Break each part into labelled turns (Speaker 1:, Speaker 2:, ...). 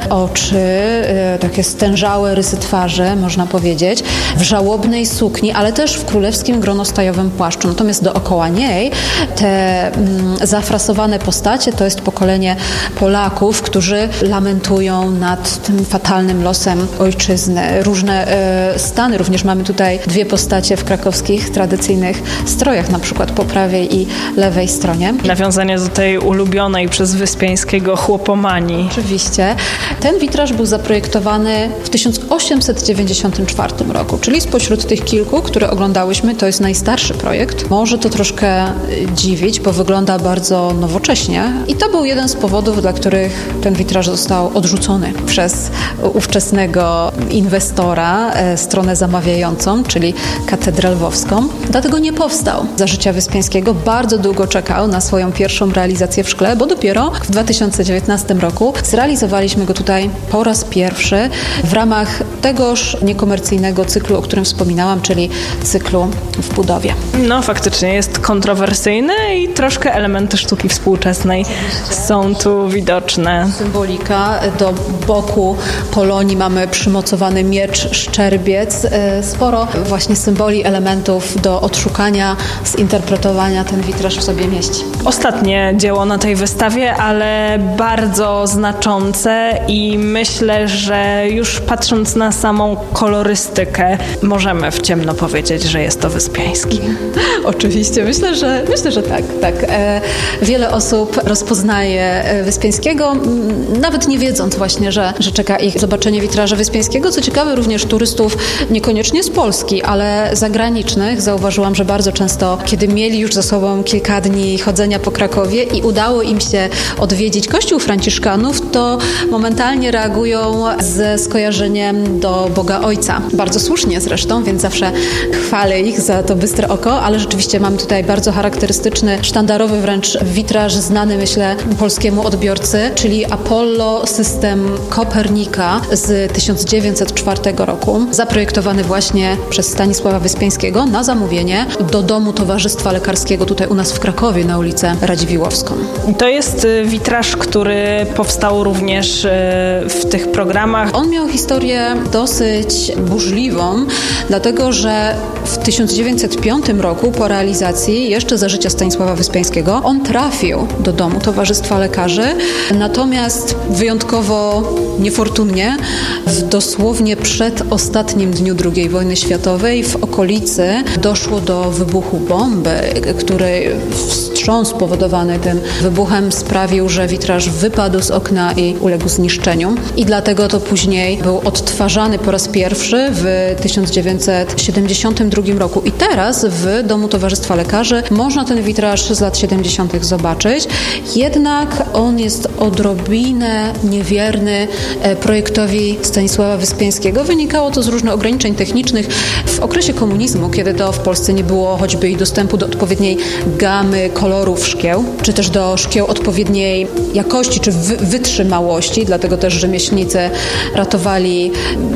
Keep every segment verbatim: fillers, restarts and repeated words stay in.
Speaker 1: oczy, takie stężałe rysy twarzy, można powiedzieć, w żałobnej sukni, ale też w królewskim gronostajowym płaszczu. Natomiast dookoła niej te mm, zafrasowane postacie to jest pokolenie Polaków, którzy lamentują nad tym fatalnym losem ojczyzny. Różne e, stany, również mamy tutaj dwie postacie w krakowskich tradycyjnych strojach, na przykład po prawej i lewej stronie.
Speaker 2: Nawiązanie do tej ulubionej przez Wyspiańskiego chłopomanii.
Speaker 1: Oczywiście. Ten witraż był zaprojektowany w tysiąc osiemset dziewięćdziesiątym czwartym roku, czyli spośród tych kilku, które oglądałyśmy, to jest najstarszy projekt. Może to troszkę dziwić, bo wygląda bardzo nowocześnie i to był jeden z powodów, dla których ten witraż został odrzucony przez ówczesnego inwestora, e, stronę zamawiającą, czyli Katedrę Lwowską. Dlatego nie powstał za życia Wyspiańskiego. Bardzo długo czekał na swoją pierwszą realizację w szkle, bo dopiero w dwa tysiące dziewiętnastym roku zrealizowaliśmy go tutaj po raz pierwszy w ramach tegoż niekomercyjnego cyklu, o którym wspominałam, czyli cyklu w budowie.
Speaker 2: No faktycznie jest kontrowersyjny i troszkę elementy sztuki współczesnej są tu widoczne.
Speaker 1: Symbolika. Do boku Polonii mamy przymocowany miecz, szczerbiec. Sporo właśnie symboli, elementów do odszukania, zinterpretowania ten witraż w sobie mieści.
Speaker 2: Ostatnie dzieło na tej wystawie, ale bardzo znaczące i myślę, że już patrząc na samą kolorystykę możemy w ciemno powiedzieć, że jest to Wyspiański.
Speaker 1: Oczywiście, myślę, że myślę, że tak, tak. E, wiele osób rozpoznaje Wyspiańskiego, nawet nie wiedząc właśnie, że, że czeka ich zobaczenie witraża Wyspiańskiego. Co ciekawe, również turystów niekoniecznie z Polski, ale zagranicznych. Zauważyłam, że bardzo często, kiedy mieli już za sobą kilka dni chodzenia po Krakowie i udało im się odwiedzić kościół franciszkanów, to momentalnie reagują ze skojarzeniem do Boga Ojca. Bardzo słusznie zresztą, więc zawsze chwalę ich za to bystre oko, ale rzeczywiście mamy tutaj bardzo charakterystyczny, sztandarowy wręcz witraż, znany myślę polskiemu odbiorcy, czyli Apollo system Kopernika z tysiąc dziewięćset czwartego roku, zaprojektowany właśnie przez Stanisława Wyspiańskiego na zamówienie do Domu Towarzystwa Lekarskiego tutaj u nas w Krakowie na ulicę Radziwiłłowską.
Speaker 2: To jest witraż, który powstał również w tych programach.
Speaker 1: On miał historię dosyć burzliwą, dlatego że w tysiąc dziewięćset piątym roku po realizacji, jeszcze za życia Stanisława Wyspiańskiego, on trafił do Domu Towarzystwa Lekarzy, natomiast wyjątkowo niefortunnie w dosłownie przedostatnim dniu drugiej wojny światowej w okolicy doszło do wybuchu bomby, który wstrząs spowodowany tym wybuchem sprawił, że witraż wypadł z okna i uległ zniszczeniu. I dlatego to później był odtwarzany po raz pierwszy w tysiąc dziewięćset siedemdziesiątym drugim roku. I teraz w Domu Towarzystwa Lekarzy można ten witraż z lat siedemdziesiątych zobaczyć. Jednak on jest odrobinę niewierny projektowi Stanisława Wyspiańskiego. Wynikało to z różnych ograniczeń technicznych. W okresie komunizmu, kiedy to w Polsce nie było choćby i dostępu do odpowiedniej gamy kolorów szkieł, czy też do szkieł odpowiedniej jakości, czy wy- wytrzymałości, dlatego też rzemieślnicy ratowali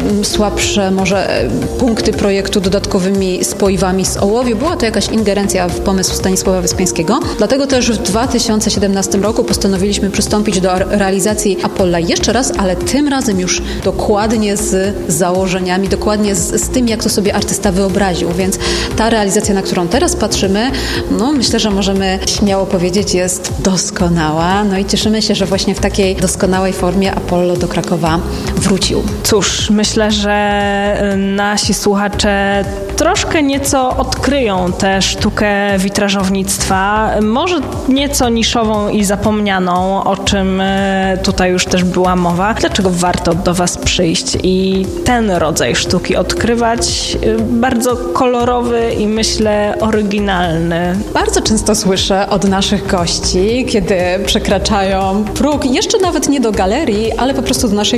Speaker 1: słabsze może punkty projektu dodatkowymi spoiwami z ołowiu. Była to jakaś ingerencja w pomysł Stanisława Wyspiańskiego. Dlatego też w dwa tysiące siedemnastym roku postanowiliśmy przystąpić do realizacji Apolla jeszcze raz, ale tym razem już dokładnie z założeniami, dokładnie z, z tym, jak to sobie artysta wyobraził. Więc ta realizacja, na którą teraz patrzymy, no myślę, że możemy śmiało powiedzieć, jest doskonała. No i cieszymy się, że właśnie w takiej doskonałej formie Apollo do Krakowa wrócił.
Speaker 2: Cóż, myślę, że nasi słuchacze troszkę nieco odkryją tę sztukę witrażownictwa, może nieco niszową i zapomnianą, o czym tutaj już też była mowa. Dlaczego warto do Was przyjść i ten rodzaj sztuki odkrywać? Bardzo kolorowy i myślę oryginalny.
Speaker 1: Bardzo często słyszę od naszych gości, kiedy przekraczają próg, jeszcze nawet nie do galerii, ale po prostu do naszej kawiarni,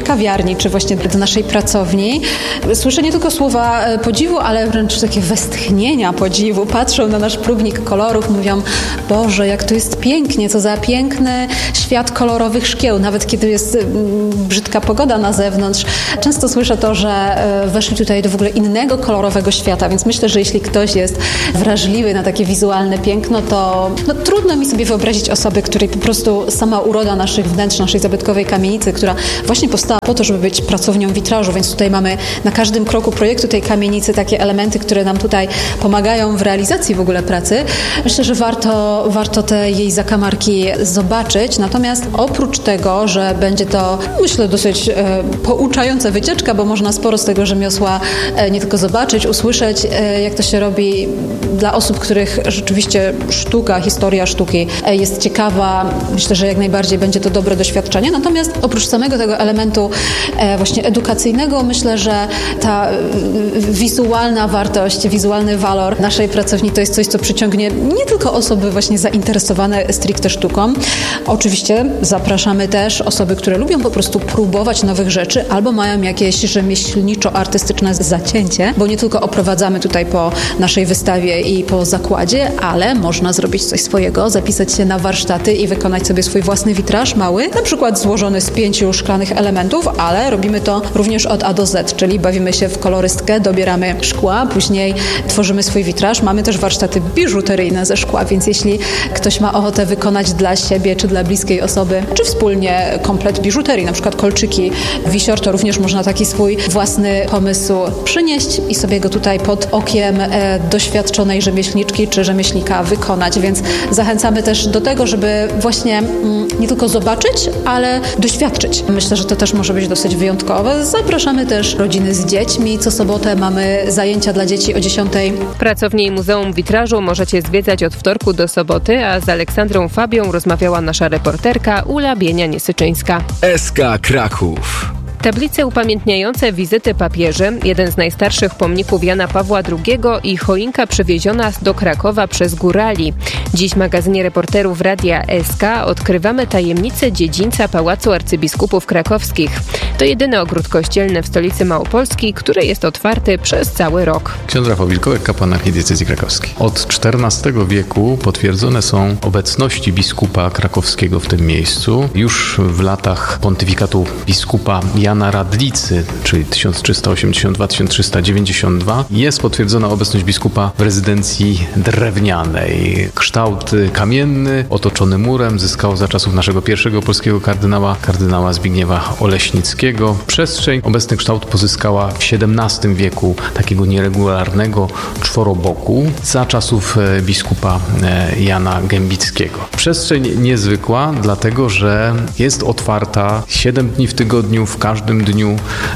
Speaker 1: kawiarni, czy właśnie do naszej pracowni, słyszę nie tylko słowa podziwu, ale wręcz takie westchnienia podziwu. Patrzą na nasz próbnik kolorów, mówią: Boże, jak to jest pięknie, co za piękny świat kolorowych szkieł, nawet kiedy jest brzydka pogoda na zewnątrz. Często słyszę to, że weszli tutaj do w ogóle innego kolorowego świata, więc myślę, że jeśli ktoś jest wrażliwy na takie wizualne piękno, to no, trudno mi sobie wyobrazić osoby, której po prostu sama uroda naszych wnętrz, naszej zabytkowej kamienicy, która właśnie powstała po to, żeby być pracownią witrażu, więc tutaj mamy na każdym kroku projektu tej kamienicy takie elementy, które nam tutaj pomagają w realizacji w ogóle pracy. Myślę, że warto, warto te jej zakamarki zobaczyć, natomiast oprócz tego, że będzie to, myślę, dosyć e, pouczająca wycieczka, bo można sporo z tego rzemiosła e, nie tylko zobaczyć, usłyszeć, e, jak to się robi dla osób, których rzeczywiście sztuka, historia sztuki e, jest ciekawa. Myślę, że jak najbardziej będzie to dobre doświadczenie. Natomiast oprócz samego tego elementu e, właśnie edukacyjnego, myślę, że ta e, wizualna wartość, wizualny walor naszej pracowni to jest coś, co przyciągnie nie tylko osoby właśnie zainteresowane stricte sztuką. Oczywiście zapraszamy też osoby, które lubią po prostu próbować nowych rzeczy albo mają jakieś rzemieślniczo-artystyczne zacięcie, bo nie tylko oprowadzamy tutaj po naszej wystawie i po zakładzie, ale można zrobić coś swojego, zapisać się na warsztaty i wykonać sobie swój własny witraż mały, na przykład złożony z pięciu szklanych elementów, ale robimy to również od A do Z, czyli bawimy się w kolorystkę, dobieramy szkła, później tworzymy swój witraż. Mamy też warsztaty biżuteryjne ze szkła, więc jeśli ktoś ma ochotę wykonać dla siebie czy dla bliskiej osoby, czy wspólnie komplet biżuterii, na przykład kolczyki, wisior, to również można taki swój własny pomysł przynieść i sobie go tutaj pod okiem e, doświadczonej rzemieślniczki czy rzemieślnika wykonać, więc zachęcamy też do tego, żeby właśnie mm, nie tylko zobaczyć, ale doświadczyć. Myślę, że to też może być dosyć wyjątkowe. Zapraszamy też rodziny z dziećmi. Co sobotę mamy zajęcia dla dzieci o dziesiątej.
Speaker 3: Pracownię Muzeum Witrażu możecie zwiedzać od wtorku do soboty, a z Aleksandrą Fabią rozmawiała nasza reporterka Ula Bienia-Niesyczyńska.
Speaker 4: S K Kraków.
Speaker 3: Tablice upamiętniające wizyty papieży, jeden z najstarszych pomników Jana Pawła drugiego i choinka przywieziona do Krakowa przez górali. Dziś w magazynie reporterów Radia S K odkrywamy tajemnicę dziedzińca Pałacu Arcybiskupów Krakowskich. To jedyny ogród kościelny w stolicy Małopolski, który jest otwarty przez cały rok.
Speaker 5: Ksiądz Rafał Wilkołek, kapłan archidiecezji krakowskiej. Od czternastego wieku potwierdzone są obecności biskupa krakowskiego w tym miejscu. Już w latach pontyfikatu biskupa Jana Radlicy, czyli tysiąc trzysta osiemdziesiąt dwa do tysiąc trzysta dziewięćdziesiąt dwa, jest potwierdzona obecność biskupa w rezydencji drewnianej. Kształt kamienny, otoczony murem, zyskał za czasów naszego pierwszego polskiego kardynała, kardynała Zbigniewa Oleśnickiego. Przestrzeń, obecny kształt pozyskała w siedemnastym wieku takiego nieregularnego czworoboku za czasów biskupa Jana Gębickiego. Przestrzeń niezwykła, dlatego że jest otwarta siedem dni w tygodniu, w każdym dniu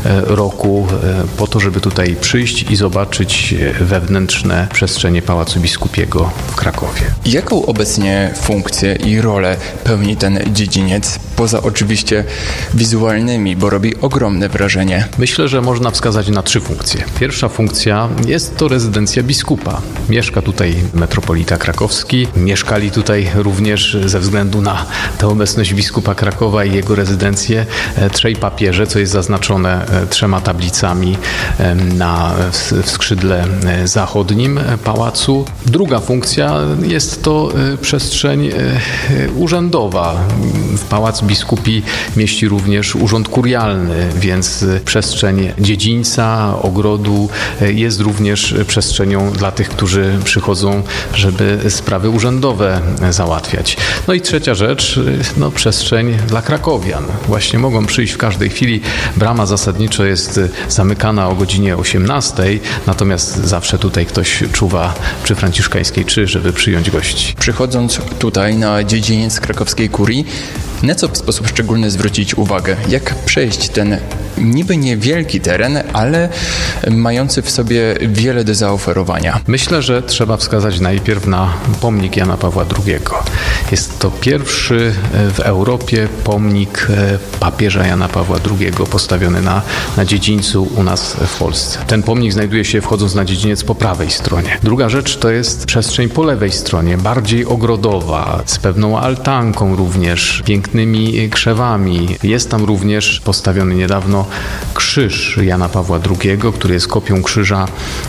Speaker 5: roku, po to, żeby tutaj przyjść i zobaczyć wewnętrzne przestrzenie Pałacu Biskupiego w Krakowie.
Speaker 6: Jaką obecnie funkcję i rolę pełni ten dziedziniec, poza oczywiście wizualnymi, bo robi ogromne wrażenie?
Speaker 5: Myślę, że można wskazać na trzy funkcje. Pierwsza funkcja jest to rezydencja biskupa. Mieszka tutaj metropolita krakowski. Mieszkali tutaj również ze względu na tę obecność biskupa Krakowa i jego rezydencję trzej papieże, co jest zaznaczone trzema tablicami na, w skrzydle zachodnim pałacu. Druga funkcja jest to przestrzeń urzędowa. Pałac Biskupi mieści również urząd kurialny, więc przestrzeń dziedzińca, ogrodu jest również przestrzenią dla tych, którzy przychodzą, żeby sprawy urzędowe załatwiać. No i trzecia rzecz, no przestrzeń dla krakowian. Właśnie mogą przyjść w każdej chwili. Brama zasadniczo jest zamykana o godzinie osiemnastej, natomiast zawsze tutaj ktoś czuwa przy Franciszkańskiej trzy, żeby przyjąć gości.
Speaker 6: Przychodząc tutaj na dziedziniec krakowskiej kurii, na co w sposób szczególny zwrócić uwagę? Jak przejść ten niby niewielki teren, ale mający w sobie wiele do zaoferowania?
Speaker 5: Myślę, że trzeba wskazać najpierw na pomnik Jana Pawła drugiego. Jest to pierwszy w Europie pomnik papieża Jana Pawła drugiego postawiony na, na dziedzińcu u nas w Polsce. Ten pomnik znajduje się wchodząc na dziedziniec po prawej stronie. Druga rzecz to jest przestrzeń po lewej stronie, bardziej ogrodowa, z pewną altanką również, pięknymi krzewami. Jest tam również postawiony niedawno wzniesiono krzyż Jana Pawła drugiego, który jest kopią krzyża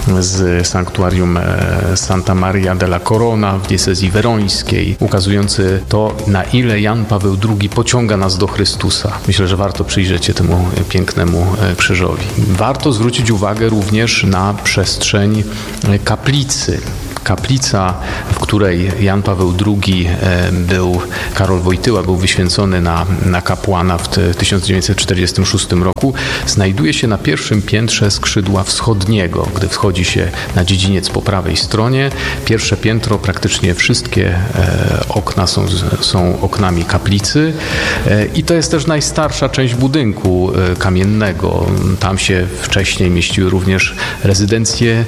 Speaker 5: z sanktuarium Santa Maria della Corona w diecezji werońskiej, ukazujący to, na ile Jan Paweł drugi pociąga nas do Chrystusa. Myślę, że warto przyjrzeć się temu pięknemu krzyżowi. Warto zwrócić uwagę również na przestrzeń kaplicy. Kaplica, w której Jan Paweł drugi był, Karol Wojtyła był wyświęcony na, na kapłana w tysiąc dziewięćset czterdziestym szóstym roku, znajduje się na pierwszym piętrze skrzydła wschodniego. Gdy wchodzi się na dziedziniec po prawej stronie, pierwsze piętro, praktycznie wszystkie okna są, są oknami kaplicy i to jest też najstarsza część budynku kamiennego. Tam się wcześniej mieściły również rezydencje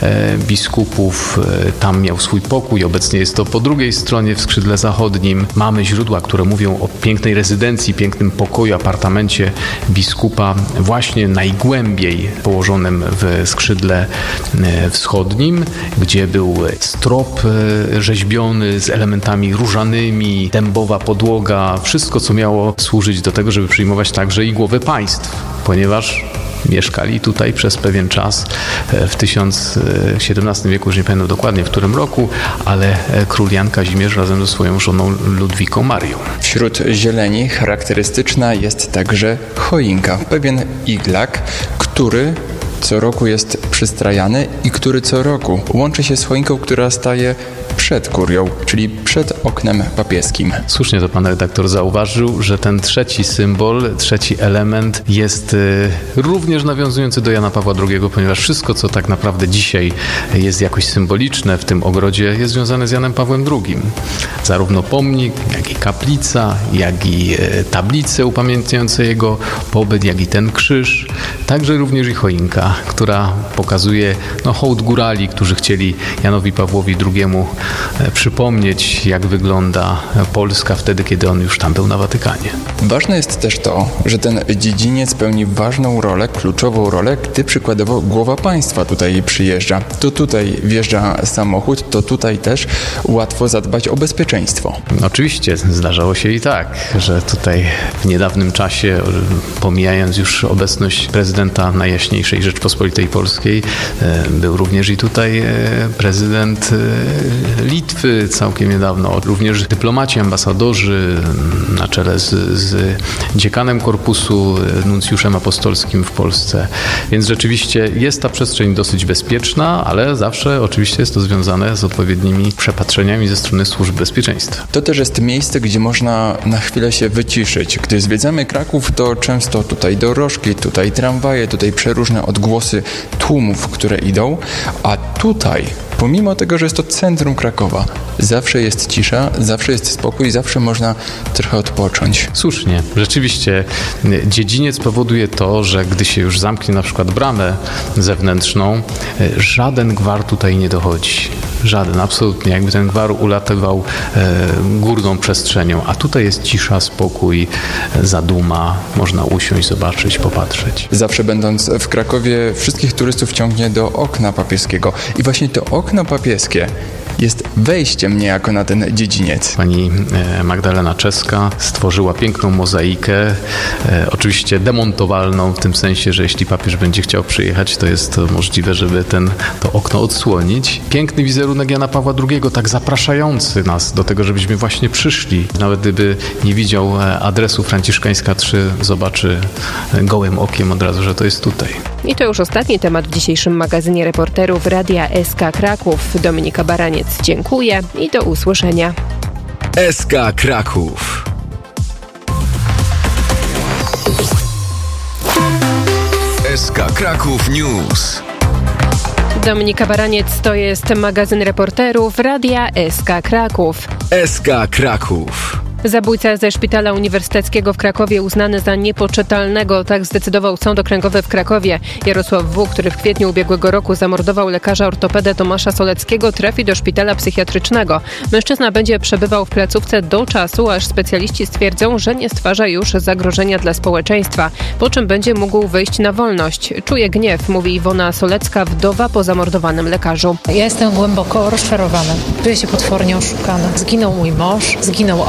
Speaker 5: biskupów. Tam miał swój pokój, obecnie jest to po drugiej stronie w skrzydle zachodnim. Mamy źródła, które mówią o pięknej rezydencji, pięknym pokoju, apartamencie biskupa, właśnie najgłębiej położonym w skrzydle wschodnim, gdzie był strop rzeźbiony z elementami różanymi, dębowa podłoga, wszystko, co miało służyć do tego, żeby przyjmować także i głowy państw, ponieważ mieszkali tutaj przez pewien czas w tysiąc siedemnastym wieku, już nie pamiętam dokładnie w którym roku, ale król Jan Kazimierz razem ze swoją żoną Ludwiką Marią.
Speaker 6: Wśród zieleni charakterystyczna jest także choinka, pewien iglak, który co roku jest przystrajany i który co roku łączy się z choinką, która staje przed kurią, czyli przed oknem papieskim.
Speaker 5: Słusznie to pan redaktor zauważył, że ten trzeci symbol, trzeci element jest y, również nawiązujący do Jana Pawła drugiego, ponieważ wszystko, co tak naprawdę dzisiaj jest jakoś symboliczne w tym ogrodzie, jest związane z Janem Pawłem drugim. Zarówno pomnik, jak i kaplica, jak i y, tablice upamiętniające jego pobyt, jak i ten krzyż, także również i choinka, która pokazuje no, hołd górali, którzy chcieli Janowi Pawłowi drugiemu przypomnieć, jak wygląda Polska wtedy, kiedy on już tam był na Watykanie.
Speaker 6: Ważne jest też to, że ten dziedziniec pełni ważną rolę, kluczową rolę, gdy przykładowo głowa państwa tutaj przyjeżdża. To tutaj wjeżdża samochód, to tutaj też łatwo zadbać o bezpieczeństwo.
Speaker 5: Oczywiście, zdarzało się i tak, że tutaj w niedawnym czasie, pomijając już obecność prezydenta Najjaśniejszej Rzeczpospolitej Polskiej, był również i tutaj prezydent Litwy całkiem niedawno, również dyplomaci, ambasadorzy na czele z, z dziekanem korpusu, nuncjuszem apostolskim w Polsce. Więc rzeczywiście jest ta przestrzeń dosyć bezpieczna, ale zawsze oczywiście jest to związane z odpowiednimi przepatrzeniami ze strony służb bezpieczeństwa.
Speaker 6: To też jest miejsce, gdzie można na chwilę się wyciszyć. Gdy zwiedzamy Kraków, to często tutaj dorożki, tutaj tramwaje, tutaj przeróżne odgłosy tłumów, które idą, a tutaj, pomimo tego, że jest to centrum Krakowa, zawsze jest cisza, zawsze jest spokój, zawsze można trochę odpocząć.
Speaker 5: Słusznie. Rzeczywiście dziedziniec powoduje to, że gdy się już zamknie na przykład bramę zewnętrzną, żaden gwar tutaj nie dochodzi. Żaden, absolutnie. Jakby ten gwar ulatywał e, górną przestrzenią, a tutaj jest cisza, spokój, zaduma. Można usiąść, zobaczyć, popatrzeć.
Speaker 6: Zawsze będąc w Krakowie, wszystkich turystów ciągnie do okna papieskiego. I właśnie to okno papieskie jest wejściem niejako na ten dziedziniec.
Speaker 5: Pani Magdalena Czeska stworzyła piękną mozaikę, e, oczywiście demontowalną, w tym sensie, że jeśli papież będzie chciał przyjechać, to jest to możliwe, żeby ten, to okno odsłonić. Piękny wizerunek Jana Pawła drugiego, tak zapraszający nas do tego, żebyśmy właśnie przyszli. Nawet gdyby nie widział adresu Franciszkańska trzy, zobaczy gołym okiem od razu, że to jest tutaj.
Speaker 3: I to już ostatni temat w dzisiejszym magazynie reporterów Radia S K Kraków. Dominika Baraniec, dziękuję i do usłyszenia.
Speaker 4: S K Kraków. S K Kraków News.
Speaker 3: Dominika Baraniec, to jest magazyn reporterów Radia S K Kraków.
Speaker 4: S K Kraków.
Speaker 3: Zabójca ze szpitala uniwersyteckiego w Krakowie uznany za niepoczytalnego, tak zdecydował Sąd Okręgowy w Krakowie. Jarosław W., który w kwietniu ubiegłego roku zamordował lekarza ortopedę Tomasza Soleckiego, trafi do szpitala psychiatrycznego. Mężczyzna będzie przebywał w placówce do czasu, aż specjaliści stwierdzą, że nie stwarza już zagrożenia dla społeczeństwa, po czym będzie mógł wyjść na wolność. Czuje gniew, mówi Iwona Solecka, wdowa po zamordowanym lekarzu.
Speaker 7: Ja jestem głęboko rozczarowana. Czuję się potwornie oszukana. Zginął mój mąż, zginął ojciec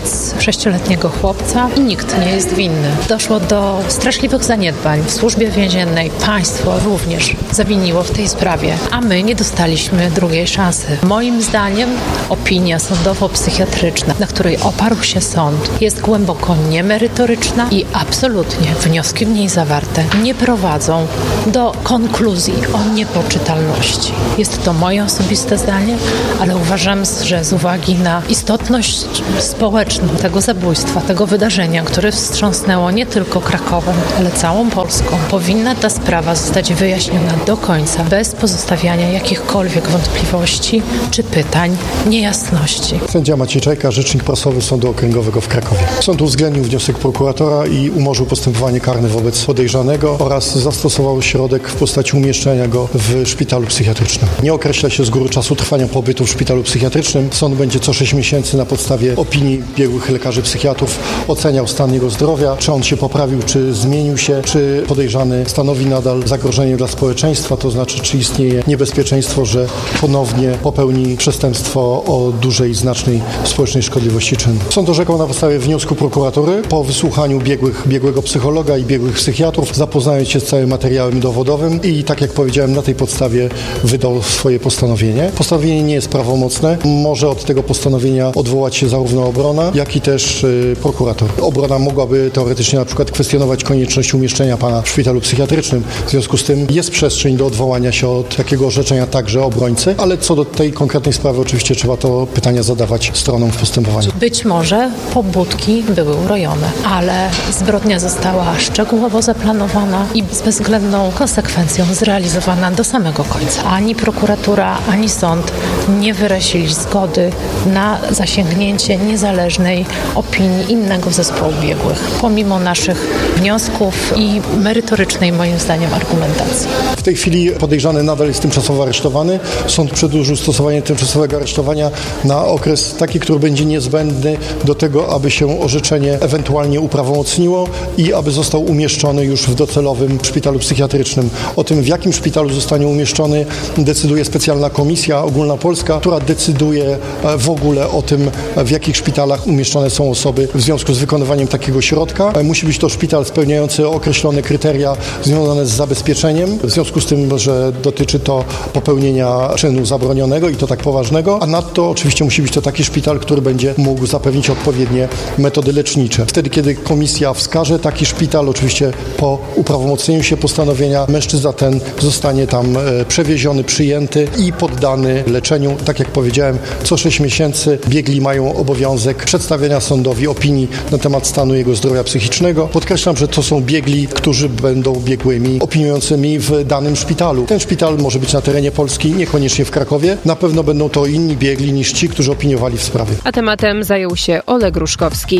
Speaker 7: ojciec sześcioletniego chłopca i nikt nie jest winny. Doszło do straszliwych zaniedbań w służbie więziennej. Państwo również zawiniło w tej sprawie, a my nie dostaliśmy drugiej szansy. Moim zdaniem opinia sądowo-psychiatryczna, na której oparł się sąd, jest głęboko niemerytoryczna i absolutnie wnioski w niej zawarte nie prowadzą do konkluzji o niepoczytalności. Jest to moje osobiste zdanie, ale uważam, że z uwagi na istotność społeczną tego zabójstwa, tego wydarzenia, które wstrząsnęło nie tylko Krakowem, ale całą Polską, powinna ta sprawa zostać wyjaśniona do końca, bez pozostawiania jakichkolwiek wątpliwości czy pytań, niejasności.
Speaker 8: Sędzia Maciej Czajka, rzecznik prasowy Sądu Okręgowego w Krakowie. Sąd uwzględnił wniosek prokuratora i umorzył postępowanie karne wobec podejrzanego oraz zastosował środek w postaci umieszczenia go w szpitalu psychiatrycznym. Nie określa się z góry czasu trwania pobytu w szpitalu psychiatrycznym. Sąd będzie co sześć miesięcy na podstawie opinii biegłych lekarzy psychiatrów oceniał stan jego zdrowia, czy on się poprawił, czy zmienił się, czy podejrzany stanowi nadal zagrożenie dla społeczeństwa, to znaczy, czy istnieje niebezpieczeństwo, że ponownie popełni przestępstwo o dużej, znacznej społecznej szkodliwości czynu. Sąd orzekał na podstawie wniosku prokuratury po wysłuchaniu biegłych, biegłego psychologa i biegłych psychiatrów, zapoznając się z całym materiałem dowodowym i, tak jak powiedziałem, na tej podstawie wydał swoje postanowienie. Postanowienie nie jest prawomocne. Może od tego postanowienia odwołać się zarówno obrona, jak i też y, prokurator. Obrona mogłaby teoretycznie na przykład kwestionować konieczność umieszczenia pana w szpitalu psychiatrycznym. W związku z tym jest przestrzeń do odwołania się od takiego orzeczenia także obrońcy, ale co do tej konkretnej sprawy oczywiście trzeba to pytania zadawać stronom w postępowaniu.
Speaker 7: Być może pobudki były urojone, ale zbrodnia została szczegółowo zaplanowana i z bezwzględną konsekwencją zrealizowana do samego końca. Ani prokuratura, ani sąd nie wyrazili zgody na zasięgnięcie niezależnej opinii innego zespołu biegłych, pomimo naszych wniosków i merytorycznej, moim zdaniem, argumentacji.
Speaker 8: W tej chwili podejrzany nadal jest tymczasowo aresztowany. Sąd przedłużył stosowanie tymczasowego aresztowania na okres taki, który będzie niezbędny do tego, aby się orzeczenie ewentualnie uprawomocniło i aby został umieszczony już w docelowym szpitalu psychiatrycznym. O tym, w jakim szpitalu zostanie umieszczony, decyduje specjalna komisja ogólnopolska, która decyduje w ogóle o tym, w jakich szpitalach umieszczone są osoby w związku z wykonywaniem takiego środka. Musi być to szpital spełniający określone kryteria związane z zabezpieczeniem, w związku z tym, że dotyczy to popełnienia czynu zabronionego i to tak poważnego, a nadto oczywiście musi być to taki szpital, który będzie mógł zapewnić odpowiednie metody lecznicze. Wtedy, kiedy komisja wskaże taki szpital, oczywiście po uprawomocnieniu się postanowienia, mężczyzna ten zostanie tam przewieziony, przyjęty i poddany leczeniu. Tak jak powiedziałem, co sześć miesięcy biegli mają obowiązek przedstawiania sądowi opinii na temat stanu jego zdrowia psychicznego. Podkreślam, że to są biegli, którzy będą biegłymi opiniującymi w danym szpitalu. Ten szpital może być na terenie Polski, niekoniecznie w Krakowie. Na pewno będą to inni biegli niż ci, którzy opiniowali w sprawie.
Speaker 3: A tematem zajął się Oleg Ruszkowski.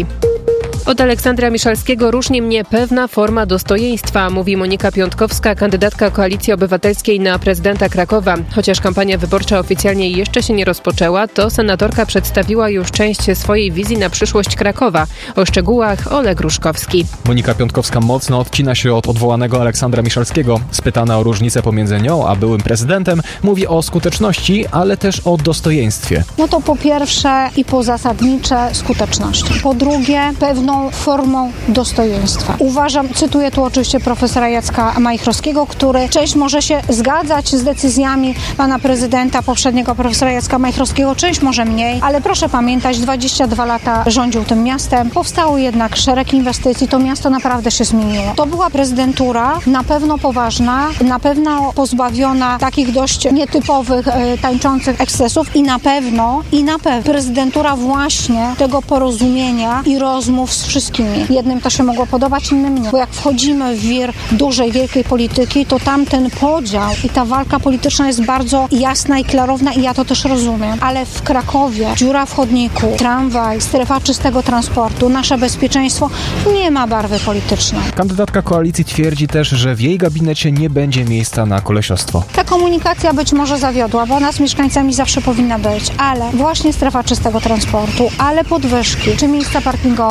Speaker 3: Od Aleksandra Miszalskiego różni mnie pewna forma dostojeństwa, mówi Monika Piątkowska, kandydatka Koalicji Obywatelskiej na prezydenta Krakowa. Chociaż kampania wyborcza oficjalnie jeszcze się nie rozpoczęła, to senatorka przedstawiła już część swojej wizji na przyszłość Krakowa. O szczegółach Oleg Ruszkowski.
Speaker 9: Monika Piątkowska mocno odcina się od odwołanego Aleksandra Miszalskiego. Spytana o różnicę pomiędzy nią a byłym prezydentem, mówi o skuteczności, ale też o dostojeństwie.
Speaker 10: No to po pierwsze i po zasadnicze skuteczności. Po drugie pewną formą dostojeństwa. Uważam, cytuję tu oczywiście profesora Jacka Majchrowskiego, który część może się zgadzać z decyzjami pana prezydenta, poprzedniego profesora Jacka Majchrowskiego, część może mniej, ale proszę pamiętać, dwadzieścia dwa lata rządził tym miastem. Powstało jednak szereg inwestycji, to miasto naprawdę się zmieniło. To była prezydentura na pewno poważna, na pewno pozbawiona takich dość nietypowych, e, tańczących ekscesów i na pewno, i na pewno prezydentura właśnie tego porozumienia i rozmów z wszystkimi. Jednym to się mogło podobać, innym nie. Bo jak wchodzimy w wir dużej, wielkiej polityki, to tam ten podział i ta walka polityczna jest bardzo jasna i klarowna i ja to też rozumiem. Ale w Krakowie dziura w chodniku, tramwaj, strefa czystego transportu, nasze bezpieczeństwo nie ma barwy politycznej.
Speaker 9: Kandydatka koalicji twierdzi też, że w jej gabinecie nie będzie miejsca na kolesiostwo.
Speaker 10: Ta komunikacja być może zawiodła, bo ona z mieszkańcami zawsze powinna być, ale właśnie strefa czystego transportu, ale podwyżki, czy miejsca parkingowe, czy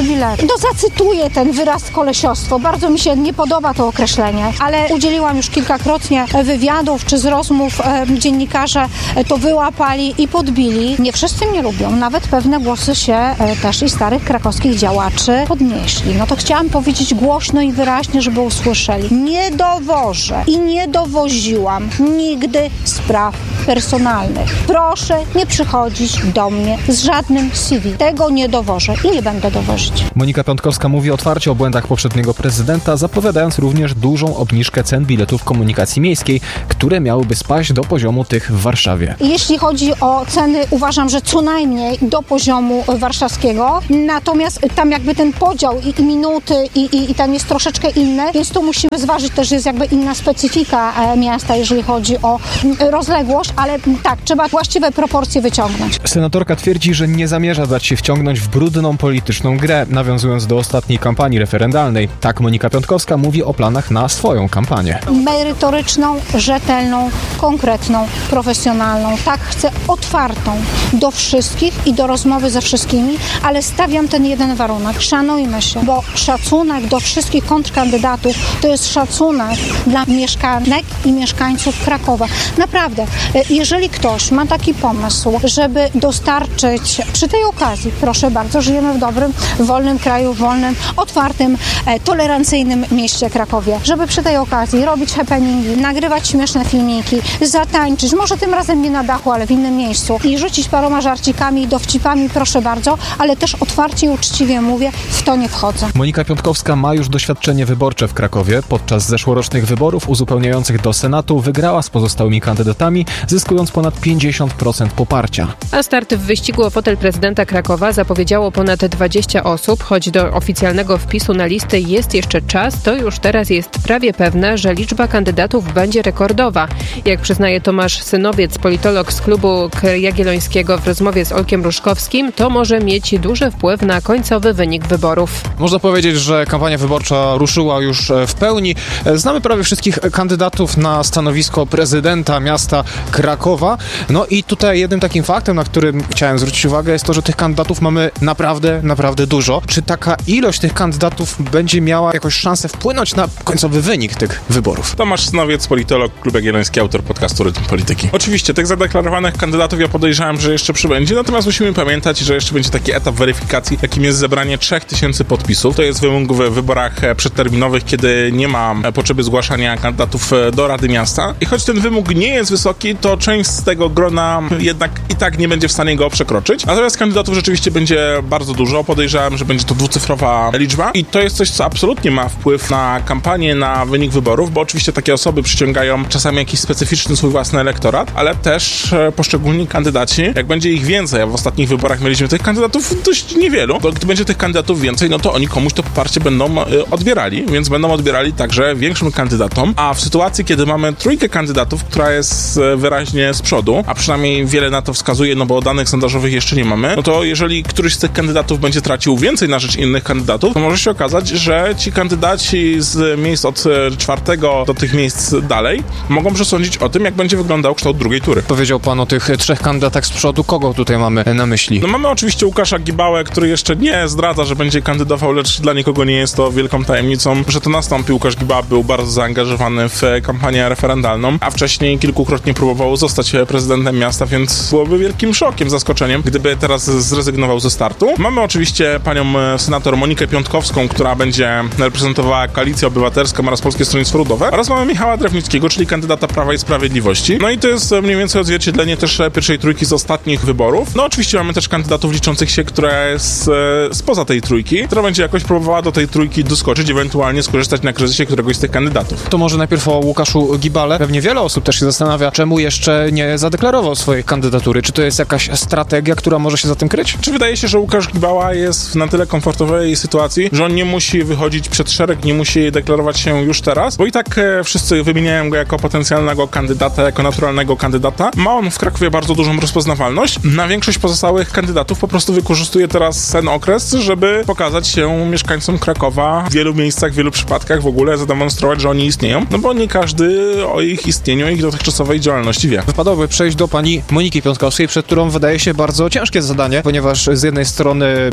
Speaker 10: biletu. No zacytuję ten wyraz kolesiostwo. Bardzo mi się nie podoba to określenie, ale udzieliłam już kilkakrotnie wywiadów czy z rozmów. E, dziennikarze to wyłapali i podbili. Nie wszyscy mnie lubią. Nawet pewne głosy się e, też i starych krakowskich działaczy podnieśli. No to chciałam powiedzieć głośno i wyraźnie, żeby usłyszeli. Nie dowożę i nie dowoziłam nigdy spraw personalnych. Proszę nie przychodzić do mnie z żadnym C V. Tego nie dowożę i nie będę dowozić.
Speaker 9: Monika Piątkowska mówi otwarcie o błędach poprzedniego prezydenta, zapowiadając również dużą obniżkę cen biletów komunikacji miejskiej, które miałyby spaść do poziomu tych w Warszawie.
Speaker 10: Jeśli chodzi o ceny, uważam, że co najmniej do poziomu warszawskiego, natomiast tam jakby ten podział i, i minuty i, i, i tam jest troszeczkę inny, więc tu musimy zważyć też, że jest jakby inna specyfika miasta, jeżeli chodzi o rozległość, ale tak, trzeba właściwe proporcje wyciągnąć.
Speaker 9: Senatorka twierdzi, że nie zamierza dać się wciągnąć w brudną polityczną grę, nawiązując do ostatniej kampanii referendalnej. Tak Monika Piątkowska mówi o planach na swoją kampanię.
Speaker 10: Merytoryczną, rzetelną, konkretną, profesjonalną. Tak, chcę otwartą do wszystkich i do rozmowy ze wszystkimi, ale stawiam ten jeden warunek. Szanujmy się, bo szacunek do wszystkich kontrkandydatów to jest szacunek dla mieszkanek i mieszkańców Krakowa. Naprawdę, jeżeli ktoś ma taki pomysł, żeby dostarczyć przy tej okazji, proszę bardzo, żyjemy w dobrym, wolnym kraju, wolnym, otwartym, tolerancyjnym mieście Krakowie, żeby przy tej okazji robić happeningi, nagrywać śmieszne filmiki, zatańczyć, może tym razem nie na dachu, ale w innym miejscu i rzucić paroma żarcikami i dowcipami, proszę bardzo, ale też otwarcie i uczciwie mówię, w to nie wchodzę.
Speaker 9: Monika Piątkowska ma już doświadczenie wyborcze w Krakowie. Podczas zeszłorocznych wyborów uzupełniających do Senatu wygrała z pozostałymi kandydatami, zyskując ponad pięćdziesiąt procent poparcia.
Speaker 3: A start w wyścigu o fotel prezydenta Krakowa zapowiedziało ponad dwadzieścia osób. Choć do oficjalnego wpisu na listy jest jeszcze czas, to już teraz jest prawie pewne, że liczba kandydatów będzie rekordowa. Jak przyznaje Tomasz Synowiec, politolog z klubu Jagiellońskiego w rozmowie z Olkiem Ruszkowskim, to może mieć duży wpływ na końcowy wynik wyborów.
Speaker 11: Można powiedzieć, że kampania wyborcza ruszyła już w pełni. Znamy prawie wszystkich kandydatów na stanowisko prezydenta miasta Krakowa. No i tutaj jednym takim faktem, na którym chciałem zwrócić uwagę, jest to, że tych kandydatów mamy naprawdę, naprawdę dużo. Czy taka ilość tych kandydatów będzie miała jakąś szansę wpłynąć na końcowy wynik tych wyborów?
Speaker 12: Tomasz Synowiec, politolog, Klub Jagielloński, autor podcastu Rytm Polityki. Oczywiście tych zadeklarowanych kandydatów ja podejrzewam, że jeszcze przybędzie, natomiast musimy pamiętać, że jeszcze będzie taki etap weryfikacji, jakim jest zebranie trzech tysięcy podpisów. To jest wymóg w wyborach przedterminowych, kiedy nie ma potrzeby zgłaszania kandydatów do Rady Miasta. I choć ten wymóg nie jest wysoki, to część z tego grona jednak i tak nie będzie w stanie go przekroczyć. Natomiast kandydatów rzeczywiście będzie bardzo dużo. Podejrzewam, że będzie to dwucyfrowa liczba i to jest coś, co absolutnie ma wpływ na kampanię, na wynik wyborów, bo oczywiście takie osoby przyciągają czasami jakiś specyficzny swój własny elektorat, ale też poszczególni kandydaci, jak będzie ich więcej, a w ostatnich wyborach mieliśmy tych kandydatów dość niewielu, to gdy będzie tych kandydatów więcej, no to oni komuś to poparcie będą odbierali, więc będą odbierali także większym kandydatom, a w sytuacji, kiedy mamy trójkę kandydatów, która jest wyraźnie z przodu, a przynajmniej wiele na to wskazuje, no bo danych sondażowych jeszcze nie mamy, no to jeżeli któryś z tych kandydatów będzie tracił więcej na rzecz innych kandydatów, to może się okazać, że ci kandydaci z miejsc od czwartego do tych miejsc dalej mogą przesądzić o tym, jak będzie wyglądał kształt drugiej tury.
Speaker 11: Powiedział pan o tych trzech kandydatach z przodu. Kogo tutaj mamy na myśli?
Speaker 12: No mamy oczywiście Łukasza Gibałę, który jeszcze nie zdradza, że będzie kandydował, lecz dla nikogo nie jest to wielką tajemnicą, że to nastąpi. Łukasz Gibała był bardzo zaangażowany w kampanię referendalną, a wcześniej kilkukrotnie próbował zostać prezydentem miasta, więc byłoby wielkim szokiem, zaskoczeniem, gdyby teraz zrezygnował ze startu. Mamy oczywiście panią senator Monikę Piątkowską, która będzie reprezentowała Koalicję Obywatelską oraz Polskie Stronnictwo Ludowe, oraz mamy Michała Drewnickiego, czyli kandydata Prawa i Sprawiedliwości. No i to jest mniej więcej odzwierciedlenie też pierwszej trójki z ostatnich wyborów. No oczywiście mamy też kandydatów liczących się, która jest e, spoza tej trójki, która będzie jakoś próbowała do tej trójki doskoczyć, ewentualnie skorzystać na kryzysie któregoś z tych kandydatów.
Speaker 11: To może najpierw o Łukaszu Gibale. Pewnie wiele osób też się zastanawia, czemu jeszcze nie zadeklarował swojej kandydatury. Czy to jest jakaś strategia, która może się za tym kryć?
Speaker 12: Czy wydaje się, że Łukasz Gibała jest w na tyle komfortowej sytuacji, że on nie musi wychodzić przed szereg, nie musi deklarować się już teraz, bo i tak e, wszyscy wymieniają go jako potencjalnego kandydata, jako naturalnego kandydata. Ma on w Krakowie bardzo dużą rozpoznawalność. Na większość pozostałych kandydatów po prostu wykorzystuje teraz ten okres, żeby pokazać się mieszkańcom Krakowa w wielu miejscach, w wielu przypadkach w ogóle zademonstrować, że oni istnieją, no bo nie każdy o ich istnieniu, ich dotychczasowej działalności wie.
Speaker 11: Wypadałoby przejść do pani Moniki Piątkowskiej, przed którą wydaje się bardzo ciężkie zadanie, ponieważ z jednej strony jest ona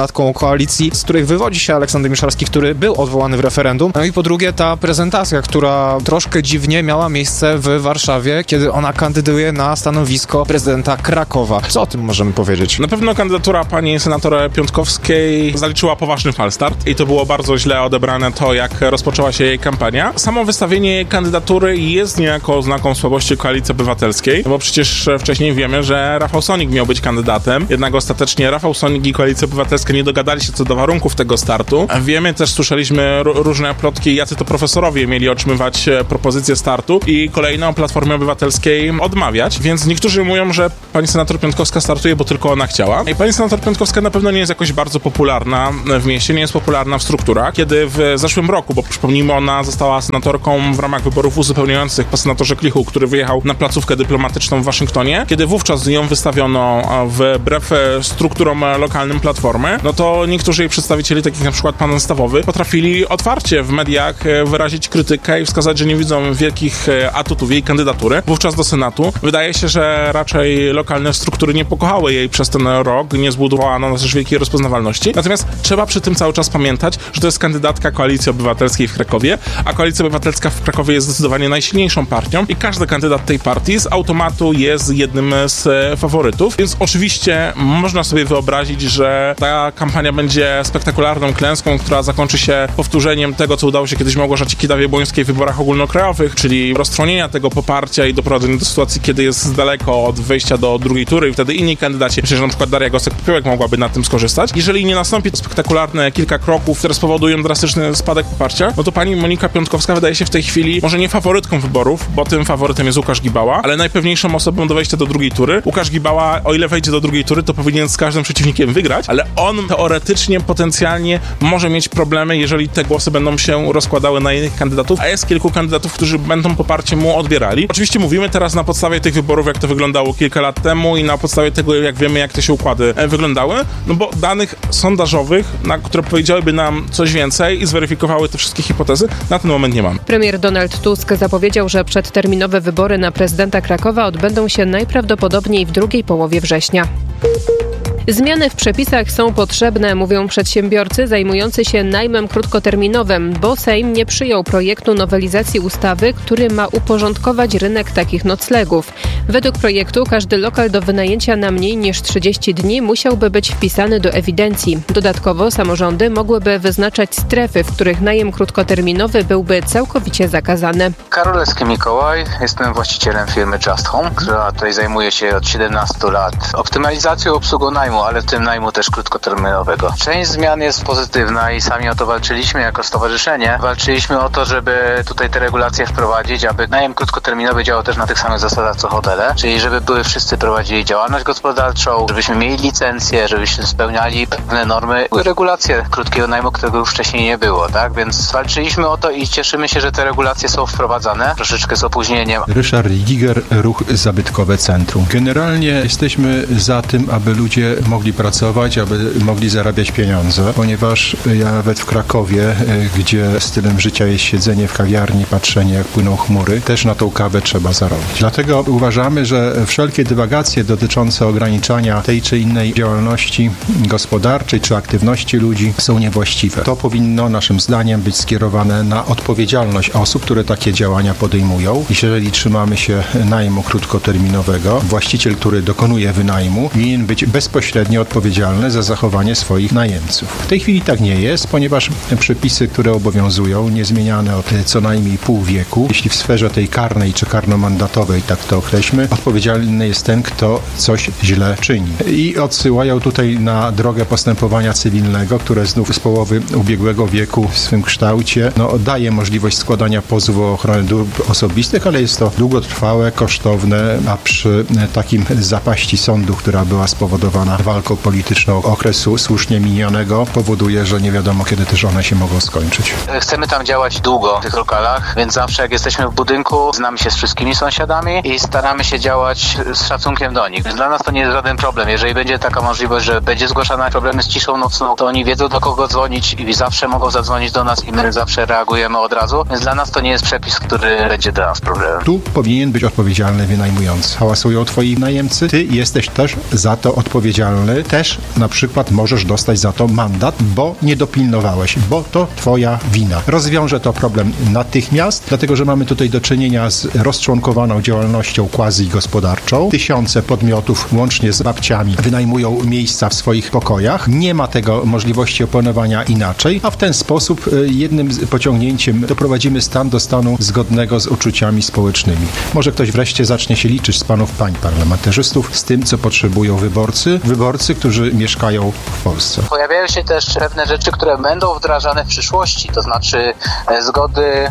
Speaker 11: kandydatką koalicji, z której wywodzi się Aleksander Miszalski, który był odwołany w referendum. No i po drugie ta prezentacja, która troszkę dziwnie miała miejsce w Warszawie, kiedy ona kandyduje na stanowisko prezydenta Krakowa. Co o tym możemy powiedzieć?
Speaker 12: Na pewno kandydatura pani senator Piontkowskiej zaliczyła poważny falstart i to było bardzo źle odebrane to, jak rozpoczęła się jej kampania. Samo wystawienie jej kandydatury jest niejako oznaką słabości Koalicji Obywatelskiej, bo przecież wcześniej wiemy, że Rafał Sonik miał być kandydatem, jednak ostatecznie Rafał Sonik i Koalicja Obywatelska nie dogadali się co do warunków tego startu. Wiemy, też słyszeliśmy różne plotki, jacy to profesorowie mieli otrzymywać propozycję startu i kolejno Platformie Obywatelskiej odmawiać, więc niektórzy mówią, że pani senator Piontkowska startuje, bo tylko ona chciała. I pani senator Piontkowska na pewno nie jest jakoś bardzo popularna w mieście, nie jest popularna w strukturach. Kiedy w zeszłym roku, bo przypomnijmy, ona została senatorką w ramach wyborów uzupełniających po senatorze Klichu, który wyjechał na placówkę dyplomatyczną w Waszyngtonie, kiedy wówczas ją wystawiono wbrew strukturom lokalnym Platformy, no to niektórzy jej przedstawicieli, takich na przykład pan Stawowy, potrafili otwarcie w mediach wyrazić krytykę i wskazać, że nie widzą wielkich atutów jej kandydatury wówczas do Senatu. Wydaje się, że raczej lokalne struktury nie pokochały jej przez ten rok, nie zbudowano na rzecz wielkiej rozpoznawalności. Natomiast trzeba przy tym cały czas pamiętać, że to jest kandydatka Koalicji Obywatelskiej w Krakowie, a Koalicja Obywatelska w Krakowie jest zdecydowanie najsilniejszą partią i każdy kandydat tej partii z automatu jest jednym z faworytów, więc oczywiście można sobie wyobrazić, że ta kampania będzie spektakularną klęską, która zakończy się powtórzeniem tego, co udało się kiedyś Małgorzacie Kidawie-Błońskiej w wyborach ogólnokrajowych, czyli roztrwonienia tego poparcia i doprowadzenia do sytuacji, kiedy jest daleko od wejścia do drugiej tury i wtedy inni kandydaci, myślę, że na przykład Daria Gosek-Popiołek mogłaby na tym skorzystać. Jeżeli nie nastąpi to spektakularne kilka kroków, które spowodują drastyczny spadek poparcia, no to pani Monika Piontkowska wydaje się w tej chwili może nie faworytką wyborów, bo tym faworytem jest Łukasz Gibała, ale najpewniejszą osobą do wejścia do drugiej tury. Łukasz Gibała, o ile wejdzie do drugiej tury, to powinien z każdym przeciwnikiem wygrać, ale on teoretycznie, potencjalnie może mieć problemy, jeżeli te głosy będą się rozkładały na innych kandydatów, a jest kilku kandydatów, którzy będą poparcie mu odbierali. Oczywiście mówimy teraz na podstawie tych wyborów, jak to wyglądało kilka lat temu i na podstawie tego, jak wiemy, jak te się układy wyglądały, no bo danych sondażowych, na które powiedziałyby nam coś więcej i zweryfikowały te wszystkie hipotezy, na ten moment nie mamy.
Speaker 3: Premier Donald Tusk zapowiedział, że przedterminowe wybory na prezydenta Krakowa odbędą się najprawdopodobniej w drugiej połowie września. Zmiany w przepisach są potrzebne, mówią przedsiębiorcy zajmujący się najmem krótkoterminowym, bo Sejm nie przyjął projektu nowelizacji ustawy, który ma uporządkować rynek takich noclegów. Według projektu każdy lokal do wynajęcia na mniej niż trzydzieści dni musiałby być wpisany do ewidencji. Dodatkowo samorządy mogłyby wyznaczać strefy, w których najem krótkoterminowy byłby całkowicie zakazany.
Speaker 13: Karolewski Mikołaj, jestem właścicielem firmy Just Home, która tutaj zajmuje się od siedemnastu lat optymalizacją, obsługą najmu, ale w tym najmu też krótkoterminowego. Część zmian jest pozytywna i sami o to walczyliśmy jako stowarzyszenie. Walczyliśmy o to, żeby tutaj te regulacje wprowadzić, aby najem krótkoterminowy działał też na tych samych zasadach co hotele, czyli żeby były wszyscy prowadzili działalność gospodarczą, żebyśmy mieli licencję, żebyśmy spełniali pewne normy, regulacje krótkiego najmu, którego już wcześniej nie było, tak? Więc walczyliśmy o to i cieszymy się, że te regulacje są wprowadzane, troszeczkę z opóźnieniem.
Speaker 14: Ryszard Giger, Ruch Zabytkowe Centrum. Generalnie jesteśmy za tym, aby ludzie mogli pracować, aby mogli zarabiać pieniądze, ponieważ ja nawet w Krakowie, gdzie stylem życia jest siedzenie w kawiarni, patrzenie jak płyną chmury, też na tą kawę trzeba zarobić. Dlatego uważamy, że wszelkie dywagacje dotyczące ograniczania tej czy innej działalności gospodarczej czy aktywności ludzi są niewłaściwe. To powinno naszym zdaniem być skierowane na odpowiedzialność osób, które takie działania podejmują. I jeżeli trzymamy się najmu krótkoterminowego, właściciel, który dokonuje wynajmu, winien być bezpośrednio odpowiedzialny za zachowanie swoich najemców. W tej chwili tak nie jest, ponieważ przepisy, które obowiązują, niezmieniane od co najmniej pół wieku, jeśli w sferze tej karnej czy karnomandatowej, tak to określmy, odpowiedzialny jest ten, kto coś źle czyni. I odsyłają tutaj na drogę postępowania cywilnego, które znów z połowy ubiegłego wieku w swym kształcie no, daje możliwość składania pozwu o ochronę dóbr osobistych, ale jest to długotrwałe, kosztowne, a przy takim zapaści sądu, która była spowodowana walką polityczną okresu słusznie minionego, powoduje, że nie wiadomo, kiedy też one się mogą skończyć.
Speaker 13: Chcemy tam działać długo w tych lokalach, więc zawsze jak jesteśmy w budynku, znamy się z wszystkimi sąsiadami i staramy się działać z szacunkiem do nich. Dla nas to nie jest żaden problem. Jeżeli będzie taka możliwość, że będzie zgłaszana problemy z ciszą nocną, to oni wiedzą, do kogo dzwonić i zawsze mogą zadzwonić do nas i my zawsze reagujemy od razu, więc dla nas to nie jest przepis, który będzie dla nas problemem.
Speaker 14: Tu powinien być odpowiedzialny wynajmujący. Hałasują twoi najemcy, ty jesteś też za to odpowiedzialny. odpowiedzialny, też na przykład możesz dostać za to mandat, bo nie dopilnowałeś, bo to twoja wina. Rozwiąże to problem natychmiast, dlatego że mamy tutaj do czynienia z rozczłonkowaną działalnością quasi-gospodarczą. Tysiące podmiotów, łącznie z babciami, wynajmują miejsca w swoich pokojach. Nie ma tego możliwości opanowania inaczej, a w ten sposób jednym pociągnięciem doprowadzimy stan do stanu zgodnego z uczuciami społecznymi. Może ktoś wreszcie zacznie się liczyć z panów, pań parlamentarzystów z tym, co potrzebują wyborcy, wyborcy, którzy mieszkają w Polsce.
Speaker 13: Pojawiają się też pewne rzeczy, które będą wdrażane w przyszłości, to znaczy e, zgody e,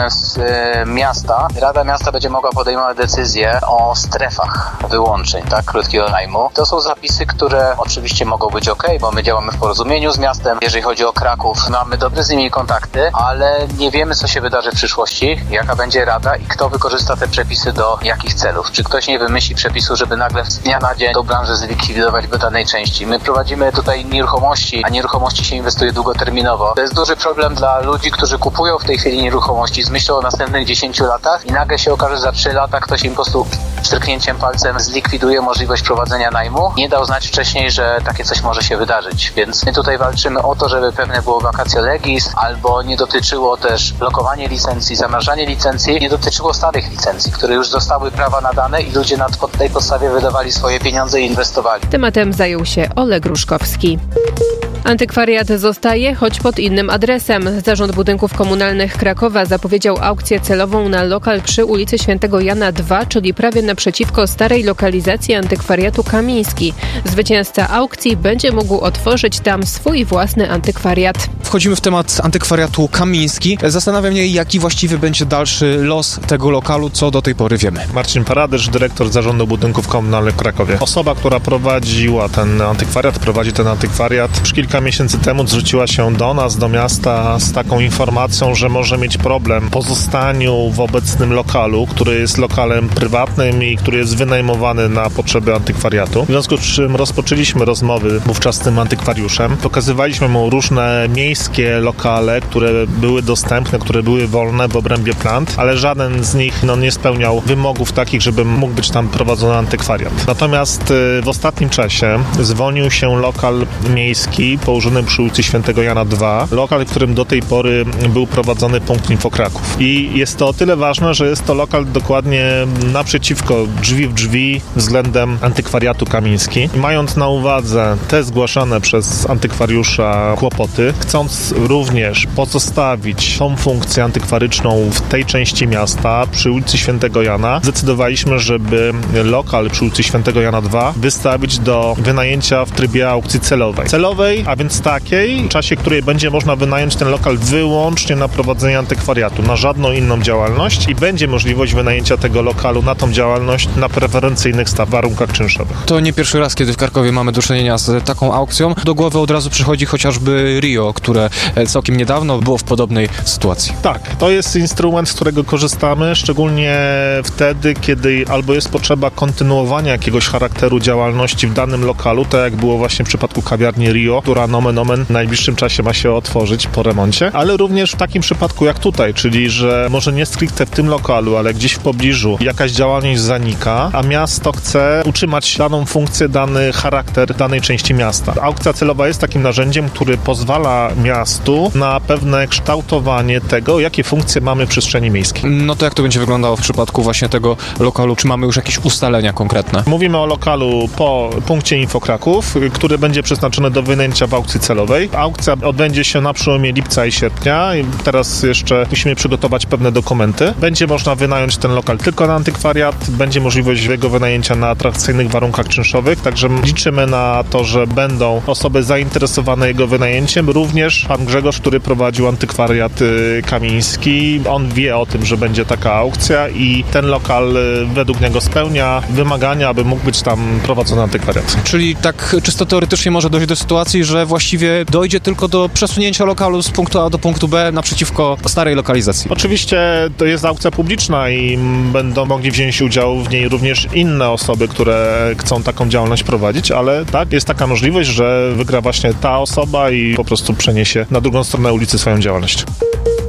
Speaker 13: z e, miasta. Rada Miasta będzie mogła podejmować decyzje o strefach wyłączeń, tak, krótkiego najmu. To są zapisy, które oczywiście mogą być ok, bo my działamy w porozumieniu z miastem. Jeżeli chodzi o Kraków, mamy dobre z nimi kontakty, ale nie wiemy, co się wydarzy w przyszłości, jaka będzie rada i kto wykorzysta te przepisy do jakich celów. Czy ktoś nie wymyśli przepisu, żeby nagle z dnia na dzień tą branżę zlikwidować w danej części. My prowadzimy tutaj nieruchomości, a nieruchomości się inwestuje długoterminowo. To jest duży problem dla ludzi, którzy kupują w tej chwili nieruchomości z myślą o następnych dziesięciu latach i nagle się okaże, że za trzy lata ktoś im po prostu stryknięciem palcem zlikwiduje możliwość prowadzenia najmu. Nie dał znać wcześniej, że takie coś może się wydarzyć, więc my tutaj walczymy o to, żeby pewne było vacatio legis, albo nie dotyczyło też blokowanie licencji, zamrażanie licencji, nie dotyczyło starych licencji, które już zostały prawa nadane i ludzie na tej podstawie wydawali swoje pieniądze i inwestowali.
Speaker 3: Tematem zajął się Oleg Ruszkowski. Antykwariat zostaje, choć pod innym adresem. Zarząd Budynków Komunalnych Krakowa zapowiedział aukcję celową na lokal przy ulicy Świętego Jana dwa, czyli prawie naprzeciwko starej lokalizacji antykwariatu Kamiński. Zwycięzca aukcji będzie mógł otworzyć tam swój własny antykwariat.
Speaker 11: Wchodzimy w temat antykwariatu Kamiński. Zastanawia mnie, jaki właściwie będzie dalszy los tego lokalu, co do tej pory wiemy.
Speaker 15: Marcin Paradysz, dyrektor Zarządu Budynków Komunalnych w Krakowie. Osoba, która prowadziła ten antykwariat, prowadzi ten antykwariat, już kilka miesięcy temu zwróciła się do nas, do miasta z taką informacją, że może mieć problem po pozostaniu w obecnym lokalu, który jest lokalem prywatnym i który jest wynajmowany na potrzeby antykwariatu. W związku z czym rozpoczęliśmy rozmowy wówczas z tym antykwariuszem. Pokazywaliśmy mu różne miejskie lokale, które były dostępne, które były wolne w obrębie plant, ale żaden z nich no, nie spełniał wymogów takich, żeby mógł być tam prowadzony antykwariat. Natomiast w ostatnim czasie zwolnił się lokal miejski położony przy ulicy Świętego Jana dwa, lokal, w którym do tej pory był prowadzony punkt Info Kraków. I jest to o tyle ważne, że jest to lokal dokładnie naprzeciwko, drzwi w drzwi względem antykwariatu Kamiński. I mając na uwadze te zgłaszane przez antykwariusza kłopoty, chcąc również pozostawić tą funkcję antykwaryczną w tej części miasta przy ulicy Świętego Jana, zdecydowaliśmy, żeby lokal przy ulicy Świętego Jana dwa wystawić do wynajęcia w trybie aukcji celowej. Celowej, a więc takiej, w czasie której będzie można wynająć ten lokal wyłącznie na prowadzenie antykwariatu, na żadną inną działalność i będzie możliwość wynajęcia tego lokalu na tą działalność na preferencyjnych warunkach czynszowych.
Speaker 11: To nie pierwszy raz, kiedy w Krakowie mamy do czynienia z taką aukcją. Do głowy od razu przychodzi chociażby Rio, które całkiem niedawno było w podobnej sytuacji.
Speaker 15: Tak, to jest instrument, z którego korzystamy, szczególnie wtedy, kiedy albo jest potrzeba kontynuowania jakiegoś charakteru działalności w danym lokalu, tak jak było właśnie w przypadku kawiarni Rio, która nomen omen w najbliższym czasie ma się otworzyć po remoncie, ale również w takim przypadku jak tutaj, czyli że może nie stricte w tym lokalu, ale gdzieś w pobliżu jakaś działalność zanika, a miasto chce utrzymać daną funkcję, dany charakter danej części miasta. Aukcja celowa jest takim narzędziem, który pozwala miastu na pewne kształtowanie tego, jakie funkcje mamy w przestrzeni miejskiej.
Speaker 11: No to jak to będzie wyglądało w przypadku właśnie tego lokalu? Czy mamy już jakieś ustalenia konkretne?
Speaker 15: Mówimy o lokalu po punkcie Info Kraków, który będzie przeznaczony do wynajęcia w aukcji celowej. Aukcja odbędzie się na przełomie lipca i sierpnia. Teraz jeszcze musimy przygotować pewne dokumenty. Będzie można wynająć ten lokal tylko na antykwariat. Będzie możliwość jego wynajęcia na atrakcyjnych warunkach czynszowych, także liczymy na to, że będą osoby zainteresowane jego wynajęciem. Również pan Grzegorz, który prowadził antykwariat Kamiński. On wie o tym, że będzie taka aukcja i ten lokal według niego spełnia wymagania, aby mógł być tam prowadzony antykwariat.
Speaker 11: Czyli tak czysto teoretycznie może dojść do sytuacji, że właściwie dojdzie tylko do przesunięcia lokalu z punktu A do punktu B naprzeciwko starej lokalizacji.
Speaker 15: Oczywiście to jest aukcja publiczna i będą mogli wziąć udział w niej również inne osoby, które chcą taką działalność prowadzić, ale tak, jest taka możliwość, że wygra właśnie ta osoba i po prostu przeniesie na drugą stronę ulicy swoją działalność.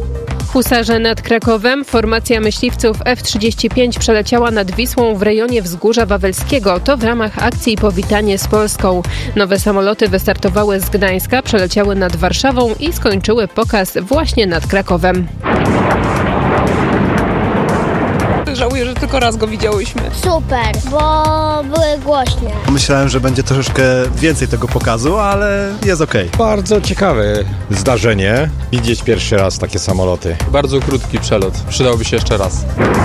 Speaker 3: Husarze nad Krakowem. Formacja myśliwców F trzydzieści pięć przeleciała nad Wisłą w rejonie Wzgórza Wawelskiego. To w ramach akcji Powitanie z Polską. Nowe samoloty wystartowały z Gdańska, przeleciały nad Warszawą i skończyły pokaz właśnie nad Krakowem.
Speaker 16: Żałuję, że tylko raz go widziałyśmy.
Speaker 17: Super, bo były głośne.
Speaker 18: Myślałem, że będzie troszeczkę więcej tego pokazu, ale jest okej.
Speaker 19: Bardzo ciekawe zdarzenie. Widzieć pierwszy raz takie samoloty.
Speaker 20: Bardzo krótki przelot. Przydałby się jeszcze raz.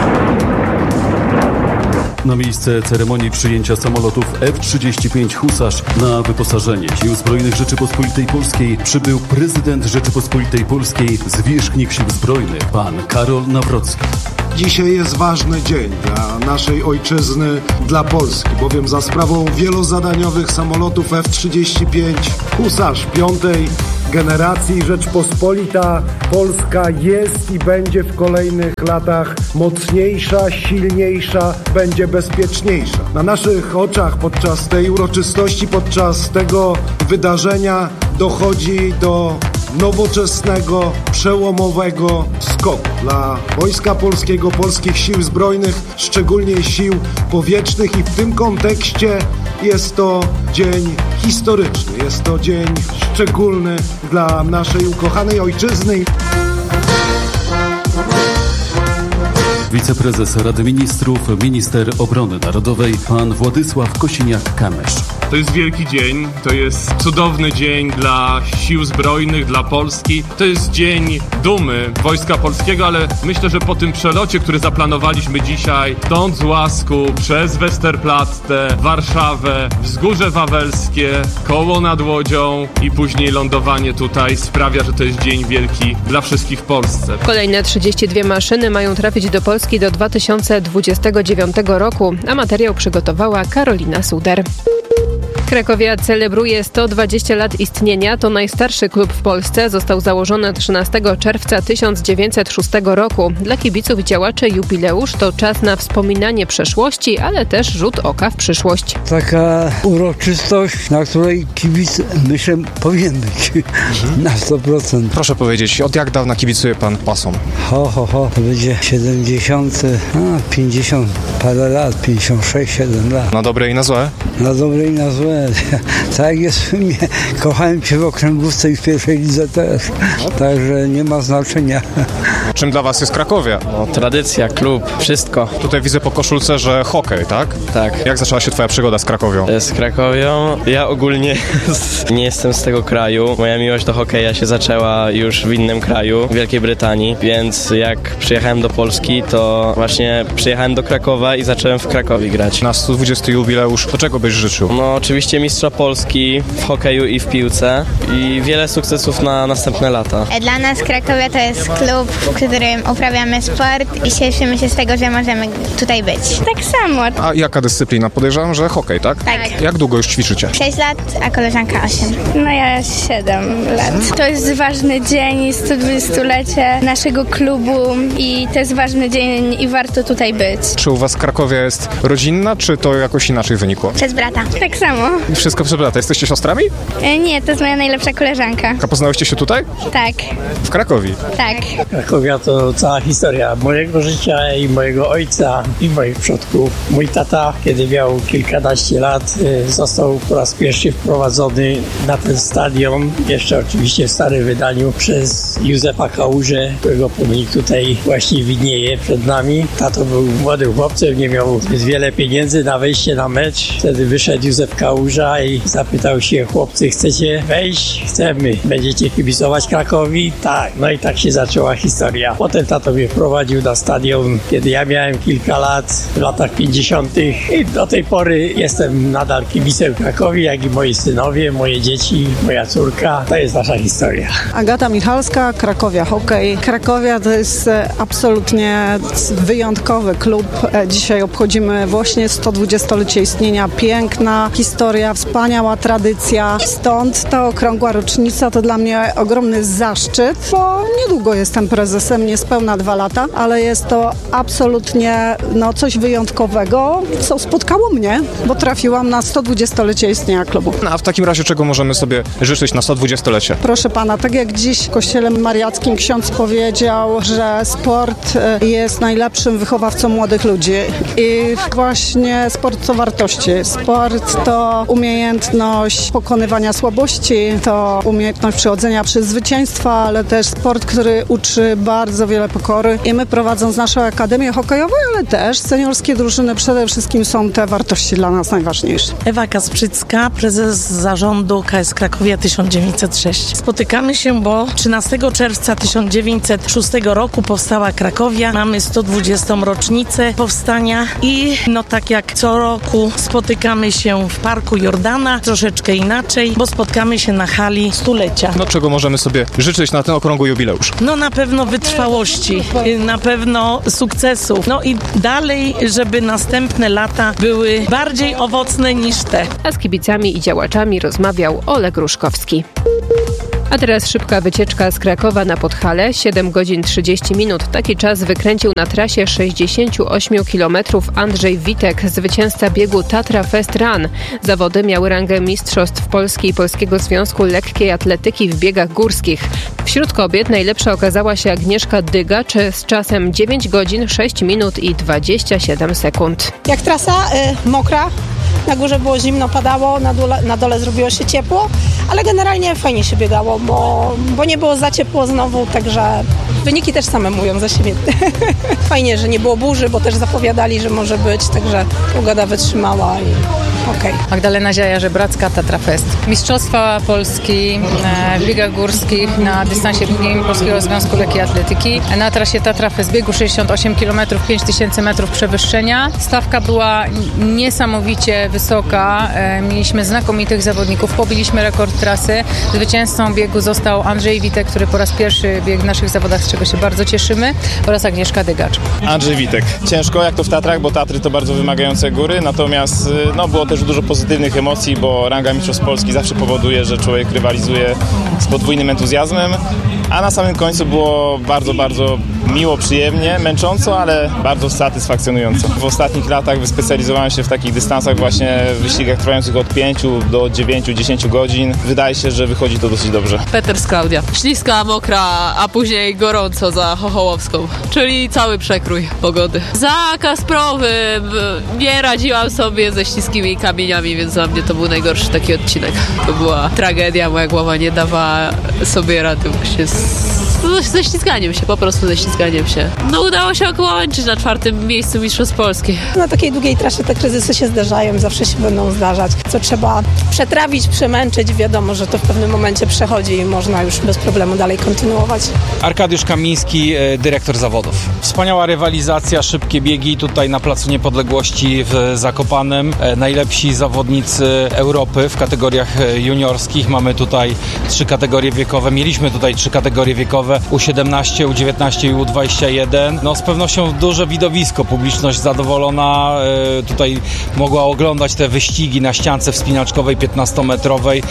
Speaker 21: Na miejsce ceremonii przyjęcia samolotów F trzydzieści pięć Husarz na wyposażenie Sił Zbrojnych Rzeczypospolitej Polskiej przybył prezydent Rzeczypospolitej Polskiej, zwierzchnik Sił Zbrojnych, pan Karol Nawrocki.
Speaker 22: Dzisiaj jest ważny dzień dla naszej ojczyzny, dla Polski, bowiem za sprawą wielozadaniowych samolotów F trzydzieści pięć Husarz piątej generacji Rzeczpospolita Polska jest i będzie w kolejnych latach mocniejsza, silniejsza, będzie bezpieczniejsza. Na naszych oczach podczas tej uroczystości, podczas tego wydarzenia dochodzi do nowoczesnego, przełomowego skoku dla Wojska Polskiego, Polskich Sił Zbrojnych, szczególnie Sił Powietrznych, i w tym kontekście jest to dzień historyczny, jest to dzień szczególny dla naszej ukochanej ojczyzny.
Speaker 21: Wiceprezes Rady Ministrów, minister obrony narodowej, pan Władysław Kosiniak-Kamysz.
Speaker 23: To jest wielki dzień, to jest cudowny dzień dla Sił Zbrojnych, dla Polski. To jest dzień dumy Wojska Polskiego, ale myślę, że po tym przelocie, który zaplanowaliśmy dzisiaj, stąd z Łasku, przez Westerplatte, Warszawę, Wzgórze Wawelskie, Koło nad Łodzią i później lądowanie tutaj sprawia, że to jest dzień wielki dla wszystkich w Polsce.
Speaker 3: Kolejne trzydzieści dwie maszyny mają trafić do Polski do dwa tysiące dwudziestego dziewiątego roku, a materiał przygotowała Karolina Suder. Krakowia celebruje sto dwadzieścia lat istnienia. To najstarszy klub w Polsce. Został założony trzynastego czerwca tysiąc dziewięćset szóstego roku. Dla kibiców i działaczy jubileusz to czas na wspominanie przeszłości, ale też rzut oka w przyszłość.
Speaker 24: Taka uroczystość, na której kibic, myślę, powinien być mhm. na sto procent.
Speaker 11: Proszę powiedzieć, od jak dawna kibicuje pan pasom?
Speaker 24: Ho, ho, ho, to będzie siedemdziesiąt, a pięćdziesiąt parę lat, pięćdziesiąt sześć, siedem lat.
Speaker 11: Na dobre i na złe?
Speaker 24: Na dobre i na złe. Tak jak jest w filmie. Kochałem cię w okręgówce i w pierwszej lidze też. Także nie ma znaczenia.
Speaker 11: Czym dla was jest Krakowia?
Speaker 25: No, tradycja, klub, wszystko.
Speaker 11: Tutaj widzę po koszulce, że hokej, tak?
Speaker 25: Tak.
Speaker 11: Jak zaczęła się twoja przygoda z Krakowią?
Speaker 25: Z Krakowią? Ja ogólnie nie jestem z tego kraju. Moja miłość do hokeja się zaczęła już w innym kraju, w Wielkiej Brytanii, więc jak przyjechałem do Polski, to właśnie przyjechałem do Krakowa i zacząłem w Krakowie grać.
Speaker 11: Na sto dwudziesty jubileusz, to czego byś życzył?
Speaker 25: No oczywiście mistrza Polski w hokeju i w piłce i wiele sukcesów na następne lata.
Speaker 17: Dla nas Krakowia to jest klub, w którym uprawiamy sport i cieszymy się z tego, że możemy tutaj być. Tak samo.
Speaker 11: A jaka dyscyplina? Podejrzewam, że hokej, tak?
Speaker 17: Tak.
Speaker 11: Jak długo już ćwiczycie?
Speaker 17: sześć lat, a koleżanka osiem. No ja siedem lat. To jest ważny dzień, sto dwudziestolecie naszego klubu i to jest ważny dzień i warto tutaj być.
Speaker 11: Czy u was Krakowia jest rodzinna, czy to jakoś inaczej wynikło?
Speaker 17: Przez brata. Tak samo.
Speaker 11: Wszystko przez brata. Jesteście siostrami?
Speaker 17: E, nie, to jest moja najlepsza koleżanka.
Speaker 11: A poznałyście się tutaj?
Speaker 17: Tak.
Speaker 11: W Krakowie?
Speaker 17: Tak.
Speaker 24: Krakowia to cała historia mojego życia i mojego ojca i moich przodków. Mój tata, kiedy miał kilkanaście lat, został po raz pierwszy wprowadzony na ten stadion, jeszcze oczywiście w starym wydaniu, przez Józefa Kałużę, którego pomnik tutaj właśnie widnieje przed nami. Tato był młodym chłopcem, nie miał zbyt wiele pieniędzy na wejście na mecz. Wtedy wyszedł Józef Kałuża i zapytał się: chłopcy, chcecie wejść? Chcemy. Będziecie kibicować Krakowi? Tak. No i tak się zaczęła historia. Potem tato mnie wprowadził na stadion, kiedy ja miałem kilka lat, w latach pięćdziesiątych i do tej pory jestem nadal kibicem Krakowi, jak i moi synowie, moje dzieci, moja córka. To jest nasza historia.
Speaker 26: Agata Michalska, Krakowia Hokej. Krakowia to jest absolutnie wyjątkowy klub. Dzisiaj obchodzimy właśnie sto dwudziestolecie istnienia. Piękna historia. historia, wspaniała tradycja. Stąd ta okrągła rocznica to dla mnie ogromny zaszczyt, bo niedługo jestem prezesem, niespełna dwa lata, ale jest to absolutnie no, coś wyjątkowego, co spotkało mnie, bo trafiłam na sto dwudziestolecie istnienia klubu.
Speaker 11: No, a w takim razie czego możemy sobie życzyć na sto dwudziestolecie?
Speaker 26: Proszę pana, tak jak dziś w kościele mariackim ksiądz powiedział, że sport jest najlepszym wychowawcą młodych ludzi i właśnie sport to wartości. Sport to umiejętność pokonywania słabości, to umiejętność przechodzenia przez zwycięstwa, ale też sport, który uczy bardzo wiele pokory i my prowadząc naszą akademię hokejową, ale też seniorskie drużyny, przede wszystkim są te wartości dla nas najważniejsze.
Speaker 1: Ewa Kasprzycka, prezes zarządu K S Krakowia tysiąc dziewięćset sześć. Spotykamy się, bo trzynastego czerwca tysiąc dziewięćset szóstego roku powstała Krakowia. Mamy sto dwudziestą rocznicę powstania i no tak jak co roku spotykamy się w Parku Jordana, troszeczkę inaczej, bo spotkamy się na hali stulecia.
Speaker 11: No czego możemy sobie życzyć na ten okrągły jubileusz?
Speaker 1: No na pewno wytrwałości, na pewno sukcesu, no i dalej, żeby następne lata były bardziej owocne niż te.
Speaker 3: A z kibicami i działaczami rozmawiał Oleg Ruszkowski. A teraz szybka wycieczka z Krakowa na Podhale, siedem godzin trzydzieści minut. Taki czas wykręcił na trasie sześćdziesiąt osiem kilometrów Andrzej Witek, zwycięzca biegu Tatra Fest Run. Zawody miały rangę mistrzostw Polski i Polskiego Związku Lekkiej Atletyki w biegach górskich. Wśród kobiet najlepsza okazała się Agnieszka Dyga z czasem dziewięć godzin sześć minut i dwadzieścia siedem sekund.
Speaker 2: Jak trasa y, mokra, na górze było zimno, padało, na dole, na dole zrobiło się ciepło, ale generalnie fajnie się biegało, bo, bo nie było za ciepło znowu, także wyniki też same mówią za siebie. Fajnie, że nie było burzy, bo też zapowiadali, że może być, także pogoda wytrzymała i okej. Okay.
Speaker 4: Magdalena Ziaja-Żebracka, Tatra Fest. Mistrzostwa Polski w biegach górskich na dystansie długim Polskiego Związku Lekkiej Atletyki. Na trasie Tatra Fest biegu sześćdziesiąt osiem kilometrów, pięć tysięcy metrów przewyższenia. Stawka była niesamowicie wysoka. Mieliśmy znakomitych zawodników, pobiliśmy rekord trasy. Zwycięzcą biegu został Andrzej Witek, który po raz pierwszy biegł w naszych zawodach, z czego się bardzo cieszymy, oraz Agnieszka Dygacz.
Speaker 5: Andrzej Witek. Ciężko jak to w Tatrach, bo Tatry to bardzo wymagające góry, natomiast no, było też dużo pozytywnych emocji, bo ranga Mistrzostw Polski zawsze powoduje, że człowiek rywalizuje z podwójnym entuzjazmem, a na samym końcu było bardzo, bardzo miło, przyjemnie, męcząco, ale bardzo satysfakcjonująco. W ostatnich latach wyspecjalizowałem się w takich dystansach właśnie w wyścigach trwających od pięciu do dziewięciu dziesięciu godzin. Wydaje się, że wychodzi to dosyć dobrze.
Speaker 6: Peter z Klaudia. Śliska, mokra, a później gorąco za Chochołowską, czyli cały przekrój pogody. Za Kasprowym nie radziłam sobie ze śliskimi kamieniami, więc dla mnie to był najgorszy taki odcinek. To była tragedia, moja głowa nie dawała sobie rady właśnie z, ze ślizganiem się, po prostu ze ślizganiem się. No udało się około łączyć na czwartym miejscu Mistrzostw Polski.
Speaker 2: Na takiej długiej trasie te kryzysy się zdarzają, zawsze się będą zdarzać. Co trzeba przetrawić, przemęczyć, wiadomo, że to w pewnym momencie przechodzi i można już bez problemu dalej kontynuować.
Speaker 7: Arkadiusz Kamiński, dyrektor zawodów. Wspaniała rywalizacja, szybkie biegi tutaj na Placu Niepodległości w Zakopanem. Najlepsi zawodnicy Europy w kategoriach juniorskich. Mamy tutaj trzy kategorie wiekowe. Mieliśmy tutaj trzy kategorie wiekowe. U siedemnaście, U dziewiętnaście i U dwadzieścia jeden. No z pewnością duże widowisko. Publiczność zadowolona. Tutaj mogła oglądać te wyścigi na ściance wspinaczkowej piętnastometrowej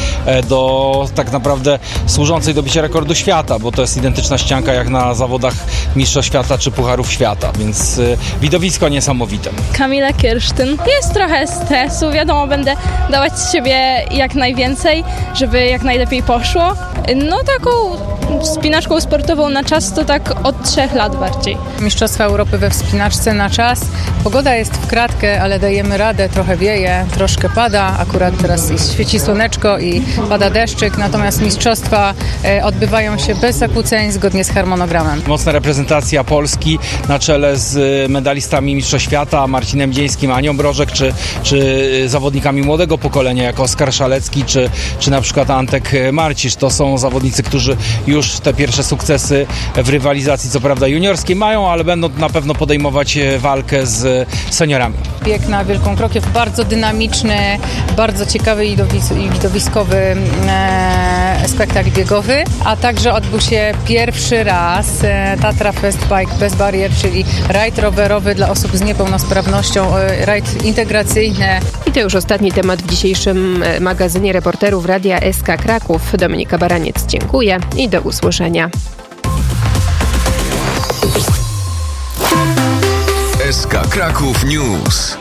Speaker 7: do tak naprawdę służącej do bicia rekordu świata, bo to jest identyczna ścianka jak na zawodach Mistrzostw Świata czy Pucharów Świata, więc widowisko niesamowite.
Speaker 27: Kamila Kirsztyn. Jest trochę stresu, wiadomo, będę dawać z siebie jak najwięcej, żeby jak najlepiej poszło. No taką wspinaczką sportową na czas to tak od trzech lat bardziej.
Speaker 4: Mistrzostwa Europy we wspinaczce na czas. Pogoda jest w kratkę, ale dajemy radę, trochę wieje, troszkę pada, akurat teraz świeci słoneczko i pada deszczyk, natomiast mistrzostwa odbywają się bez zakłóceń, zgodnie z harmonogramem.
Speaker 7: Mocna reprezentacja Polski na czele z medalistami Mistrzostw Świata, Marcinem Dzieńskim, Anią Brożek, czy, czy zawodnikami młodego pokolenia, jak Oskar Szalecki, czy, czy na przykład Antek Marcisz. To są zawodnicy, którzy już te pierwsze sukcesy w rywalizacji, co prawda juniorskiej, mają, ale będą na pewno podejmować walkę z seniorami.
Speaker 4: Bieg na Wielką Krokiew bardzo dynamiczny, bardzo ciekawy i widowiskowy e, spektakl biegowy, a także odbył się pierwszy raz e, Tatra Fest Bike bez barier, czyli rajd rowerowy dla osób z niepełnosprawnością, e, rajd integracyjny.
Speaker 3: I to już ostatni temat w dzisiejszym magazynie reporterów Radia S K Kraków. Dominika Baraniec, dziękuję i do usłyszenia.
Speaker 8: S K Kraków News.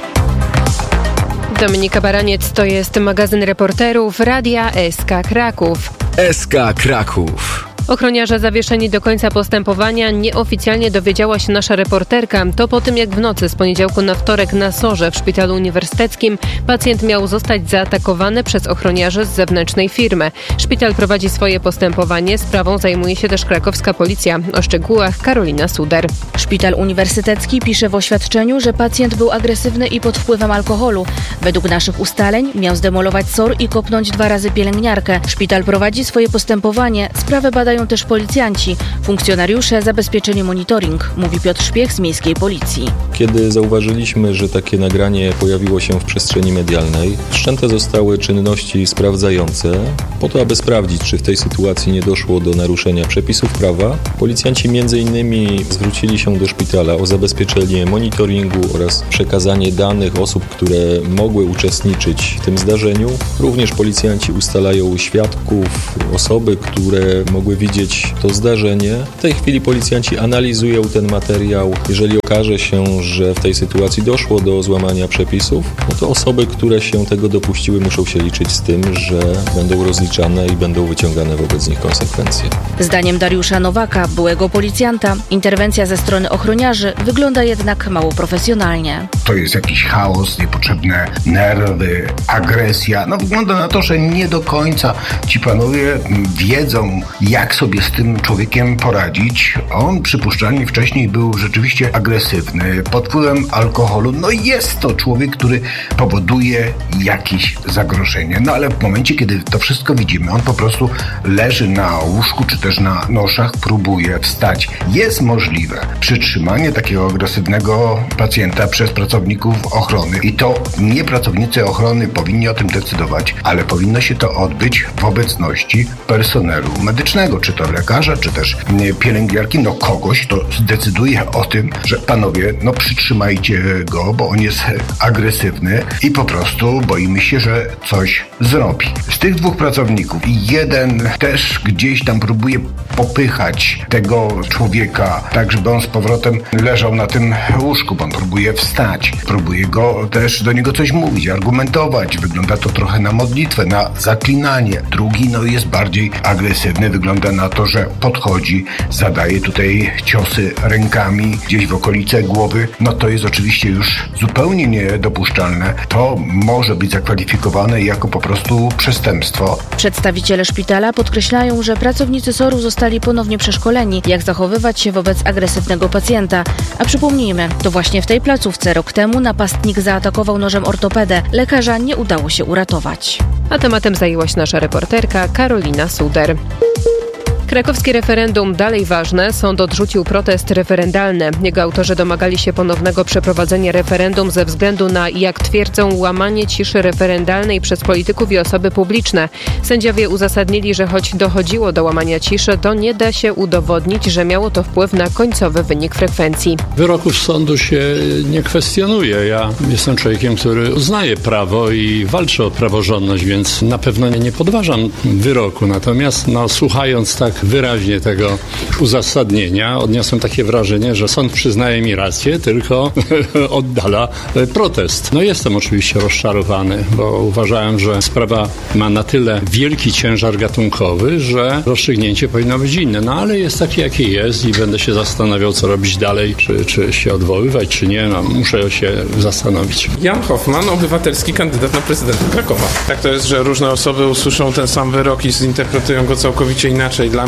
Speaker 3: Dominika Baraniec, to jest magazyn reporterów Radia S K Kraków.
Speaker 8: S K Kraków.
Speaker 3: Ochroniarze zawieszeni do końca postępowania. Nieoficjalnie dowiedziała się nasza reporterka. To po tym, jak w nocy z poniedziałku na wtorek na Sorze w szpitalu uniwersyteckim pacjent miał zostać zaatakowany przez ochroniarzy z zewnętrznej firmy. Szpital prowadzi swoje postępowanie. Sprawą zajmuje się też krakowska policja. O szczegółach Karolina Suder.
Speaker 9: Szpital uniwersytecki pisze w oświadczeniu, że pacjent był agresywny i pod wpływem alkoholu. Według naszych ustaleń miał zdemolować SOR i kopnąć dwa razy pielęgniarkę. Szpital prowadzi swoje postępowanie. Sprawę badają też policjanci. Funkcjonariusze zabezpieczyli monitoring, mówi Piotr Szpiech z Miejskiej Policji.
Speaker 10: Kiedy zauważyliśmy, że takie nagranie pojawiło się w przestrzeni medialnej, wszczęte zostały czynności sprawdzające po to, aby sprawdzić, czy w tej sytuacji nie doszło do naruszenia przepisów prawa. Policjanci między innymi zwrócili się do szpitala o zabezpieczenie monitoringu oraz przekazanie danych osób, które mogły uczestniczyć w tym zdarzeniu. Również policjanci ustalają świadków, osoby, które mogły widzieć to zdarzenie. W tej chwili policjanci analizują ten materiał. Jeżeli okaże się, że w tej sytuacji doszło do złamania przepisów, no to osoby, które się tego dopuściły, muszą się liczyć z tym, że będą rozliczane i będą wyciągane wobec nich konsekwencje.
Speaker 9: Zdaniem Dariusza Nowaka, byłego policjanta, interwencja ze strony ochroniarzy wygląda jednak mało profesjonalnie.
Speaker 12: To jest jakiś chaos, niepotrzebne nerwy, agresja. No wygląda na to, że nie do końca ci panowie wiedzą, jak sobie z tym człowiekiem poradzić. On przypuszczalnie wcześniej był rzeczywiście agresywny, pod wpływem alkoholu. No jest to człowiek, który powoduje jakieś zagrożenie. No ale w momencie, kiedy to wszystko widzimy, on po prostu leży na łóżku czy też na noszach, próbuje wstać. Jest możliwe przytrzymanie takiego agresywnego pacjenta przez pracowników ochrony i to nie pracownicy ochrony powinni o tym decydować, ale powinno się to odbyć w obecności personelu medycznego, czy to lekarza, czy też pielęgniarki, no kogoś, kto zdecyduje o tym, że panowie, no przytrzymajcie go, bo on jest agresywny i po prostu boimy się, że coś zrobi. Z tych dwóch pracowników jeden też gdzieś tam próbuje popychać tego człowieka, tak żeby on z powrotem leżał na tym łóżku, bo on próbuje wstać, próbuje go też do niego coś mówić, argumentować. Wygląda to trochę na modlitwę, na zaklinanie. Drugi no jest bardziej agresywny, wygląda na to, że podchodzi, zadaje tutaj ciosy rękami gdzieś w okolice głowy. No to jest oczywiście już zupełnie niedopuszczalne. To może być zakwalifikowane jako po prostu przestępstwo.
Speaker 9: Przedstawiciele szpitala podkreślają, że pracownicy soru zostali ponownie przeszkoleni, jak zachowywać się wobec agresywnego pacjenta. A przypomnijmy, to właśnie w tej placówce rok temu napastnik zaatakował nożem ortopedę. Lekarza nie udało się uratować.
Speaker 3: A tematem zajęła się nasza reporterka Karolina Suder. Krakowskie referendum dalej ważne. Sąd odrzucił protest referendalny. Jego autorzy domagali się ponownego przeprowadzenia referendum ze względu na, jak twierdzą, łamanie ciszy referendalnej przez polityków i osoby publiczne. Sędziowie uzasadnili, że choć dochodziło do łamania ciszy, to nie da się udowodnić, że miało to wpływ na końcowy wynik frekwencji.
Speaker 13: Wyroków sądu się nie kwestionuje. Ja jestem człowiekiem, który uznaje prawo i walczy o praworządność, więc na pewno nie podważam wyroku. Natomiast no, słuchając tak wyraźnie tego uzasadnienia, odniosłem takie wrażenie, że sąd przyznaje mi rację, tylko oddala protest. No jestem oczywiście rozczarowany, bo uważałem, że sprawa ma na tyle wielki ciężar gatunkowy, że rozstrzygnięcie powinno być inne. No ale jest takie, jakie jest i będę się zastanawiał, co robić dalej, czy, czy się odwoływać, czy nie. No, muszę się zastanowić.
Speaker 23: Jan Hoffman, obywatelski kandydat na prezydenta Krakowa. Tak to jest, że różne osoby usłyszą ten sam wyrok i zinterpretują go całkowicie inaczej. Dla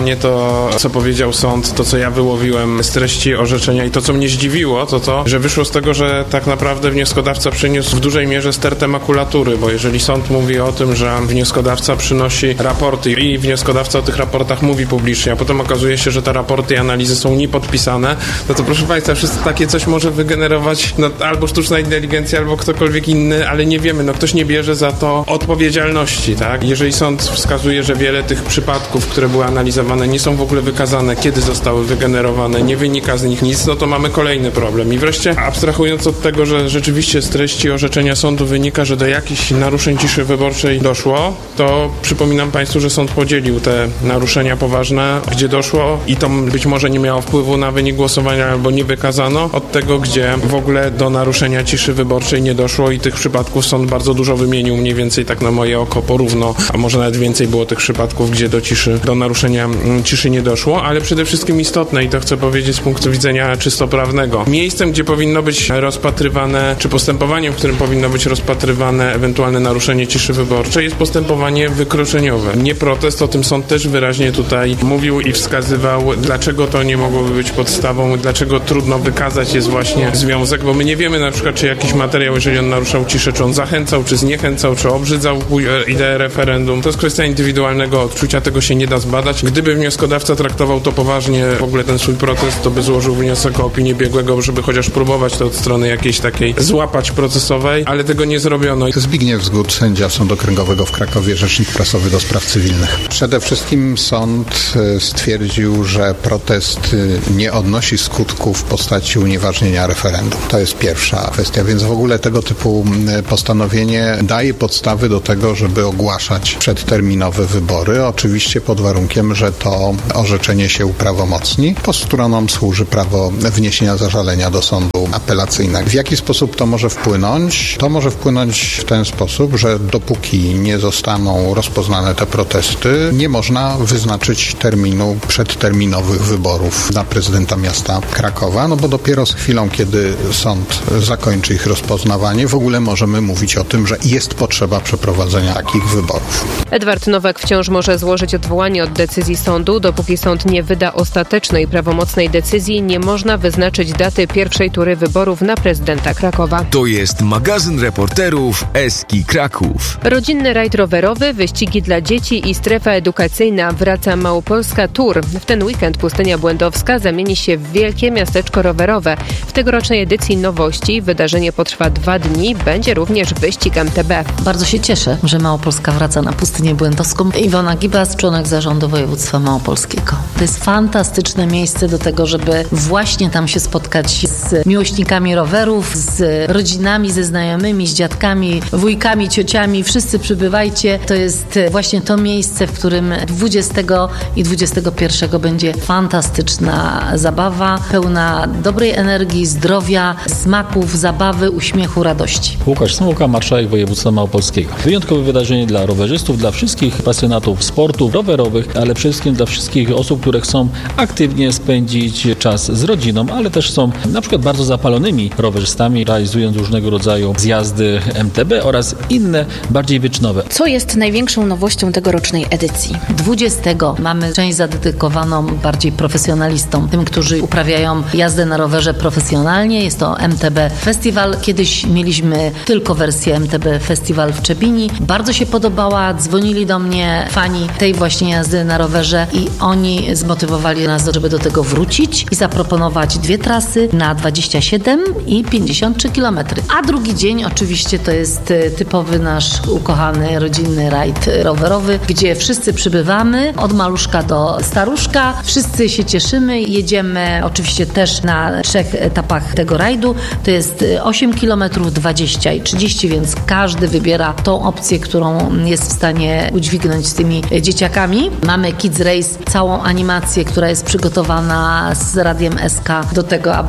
Speaker 14: mnie to, co powiedział sąd, to co ja wyłowiłem z treści orzeczenia i to, co mnie zdziwiło, to to, że wyszło z tego, że tak naprawdę wnioskodawca przyniósł w dużej mierze stertę makulatury, bo jeżeli sąd mówi o tym, że wnioskodawca przynosi raporty i wnioskodawca o tych raportach mówi publicznie, a potem okazuje się, że te raporty i analizy są niepodpisane, no to proszę Państwa, wszystko takie coś może wygenerować no, albo sztuczna inteligencja, albo ktokolwiek inny, ale nie wiemy, no ktoś nie bierze za to odpowiedzialności, tak? Jeżeli sąd wskazuje, że wiele tych przypadków, które były analizowane, nie są w ogóle wykazane, kiedy zostały wygenerowane, nie wynika z nich nic, no to mamy kolejny problem. I wreszcie, abstrahując od tego, że rzeczywiście z treści orzeczenia sądu wynika, że do jakichś naruszeń ciszy wyborczej doszło, to przypominam Państwu, że sąd podzielił te naruszenia poważne, gdzie doszło i to być może nie miało wpływu na wynik głosowania albo nie wykazano, od tego, gdzie w ogóle do naruszenia ciszy wyborczej nie doszło i tych przypadków sąd bardzo dużo wymienił, mniej więcej tak na moje oko porówno, a może nawet więcej było tych przypadków, gdzie do ciszy, do naruszenia ciszy nie doszło, ale przede wszystkim istotne i to chcę powiedzieć z punktu widzenia czysto prawnego. Miejscem, gdzie powinno być rozpatrywane, czy postępowaniem, w którym powinno być rozpatrywane ewentualne naruszenie ciszy wyborczej jest postępowanie wykroczeniowe. Nie protest, o tym sąd też wyraźnie tutaj mówił i wskazywał, dlaczego to nie mogłoby być podstawą, dlaczego trudno wykazać jest właśnie związek, bo my nie wiemy na przykład, czy jakiś materiał, jeżeli on naruszał ciszę, czy on zachęcał, czy zniechęcał, czy obrzydzał ideę referendum. To jest kwestia indywidualnego odczucia, tego się nie da zbadać. Gdyby wnioskodawca traktował to poważnie, w ogóle ten swój protest, to by złożył wniosek o opinię biegłego, żeby chociaż próbować to od strony jakiejś takiej złapać procesowej, ale tego nie zrobiono.
Speaker 15: Zbigniew Zgód, sędzia Sądu Okręgowego w Krakowie, rzecznik prasowy do spraw cywilnych. Przede wszystkim sąd stwierdził, że protest nie odnosi skutków w postaci unieważnienia referendum. To jest pierwsza kwestia, więc w ogóle tego typu postanowienie daje podstawy do tego, żeby ogłaszać przedterminowe wybory, oczywiście pod warunkiem, że to orzeczenie się uprawomocni. Po stronom służy prawo wniesienia zażalenia do sądu apelacyjnego. W jaki sposób to może wpłynąć? To może wpłynąć w ten sposób, że dopóki nie zostaną rozpoznane te protesty, nie można wyznaczyć terminu przedterminowych wyborów na prezydenta miasta Krakowa, no bo dopiero z chwilą, kiedy sąd zakończy ich rozpoznawanie, w ogóle możemy mówić o tym, że jest potrzeba przeprowadzenia takich wyborów.
Speaker 3: Edward Nowak wciąż może złożyć odwołanie od decyzji sądu. Dopóki sąd nie wyda ostatecznej, prawomocnej decyzji, nie można wyznaczyć daty pierwszej tury wyborów na prezydenta Krakowa.
Speaker 8: To jest magazyn reporterów Eski Kraków.
Speaker 3: Rodzinny rajd rowerowy, wyścigi dla dzieci i strefa edukacyjna. Wraca Małopolska Tour. W ten weekend Pustynia Błędowska zamieni się w wielkie miasteczko rowerowe. W tegorocznej edycji nowości wydarzenie potrwa dwa dni. Będzie również wyścig M T B.
Speaker 16: Bardzo się cieszę, że Małopolska wraca na Pustynię Błędowską. Iwona Gibas, członek zarządu województwa małopolskiego. To jest fantastyczne miejsce do tego, żeby właśnie tam się spotkać z miłośnikami rowerów, z rodzinami, ze znajomymi, z dziadkami, wujkami, ciociami. Wszyscy przybywajcie. To jest właśnie to miejsce, w którym dwudziestego i dwudziestego pierwszego będzie fantastyczna zabawa, pełna dobrej energii, zdrowia, smaków, zabawy, uśmiechu, radości.
Speaker 18: Łukasz Smułka, marszałek województwa małopolskiego. Wyjątkowe wydarzenie dla rowerzystów, dla wszystkich pasjonatów sportów rowerowych, ale przede wszystkim dla wszystkich osób, które chcą aktywnie spędzić czas z rodziną, ale też są na przykład bardzo zapalonymi rowerzystami, realizując różnego rodzaju zjazdy M T B oraz inne, bardziej wyczynowe.
Speaker 9: Co jest największą nowością tegorocznej edycji?
Speaker 16: dwudziestego mamy część zadedykowaną bardziej profesjonalistom, tym, którzy uprawiają jazdę na rowerze profesjonalnie. Jest to M T B Festival. Kiedyś mieliśmy tylko wersję M T B Festival w Czebini. Bardzo się podobała. Dzwonili do mnie fani tej właśnie jazdy na rowerze i oni zmotywowali nas, żeby do tego wrócić i zaproponować dwie trasy na dwadzieścia siedem i pięćdziesiąt trzy kilometry. A drugi dzień oczywiście to jest typowy nasz ukochany rodzinny rajd rowerowy, gdzie wszyscy przybywamy od maluszka do staruszka. Wszyscy się cieszymy. Jedziemy oczywiście też na trzech etapach tego rajdu. To jest osiem kilometrów, dwadzieścia i trzydzieści, więc każdy wybiera tą opcję, którą jest w stanie udźwignąć z tymi dzieciakami. Mamy Kids Race, całą animację, która jest przygotowana z Radiem S K do tego, aby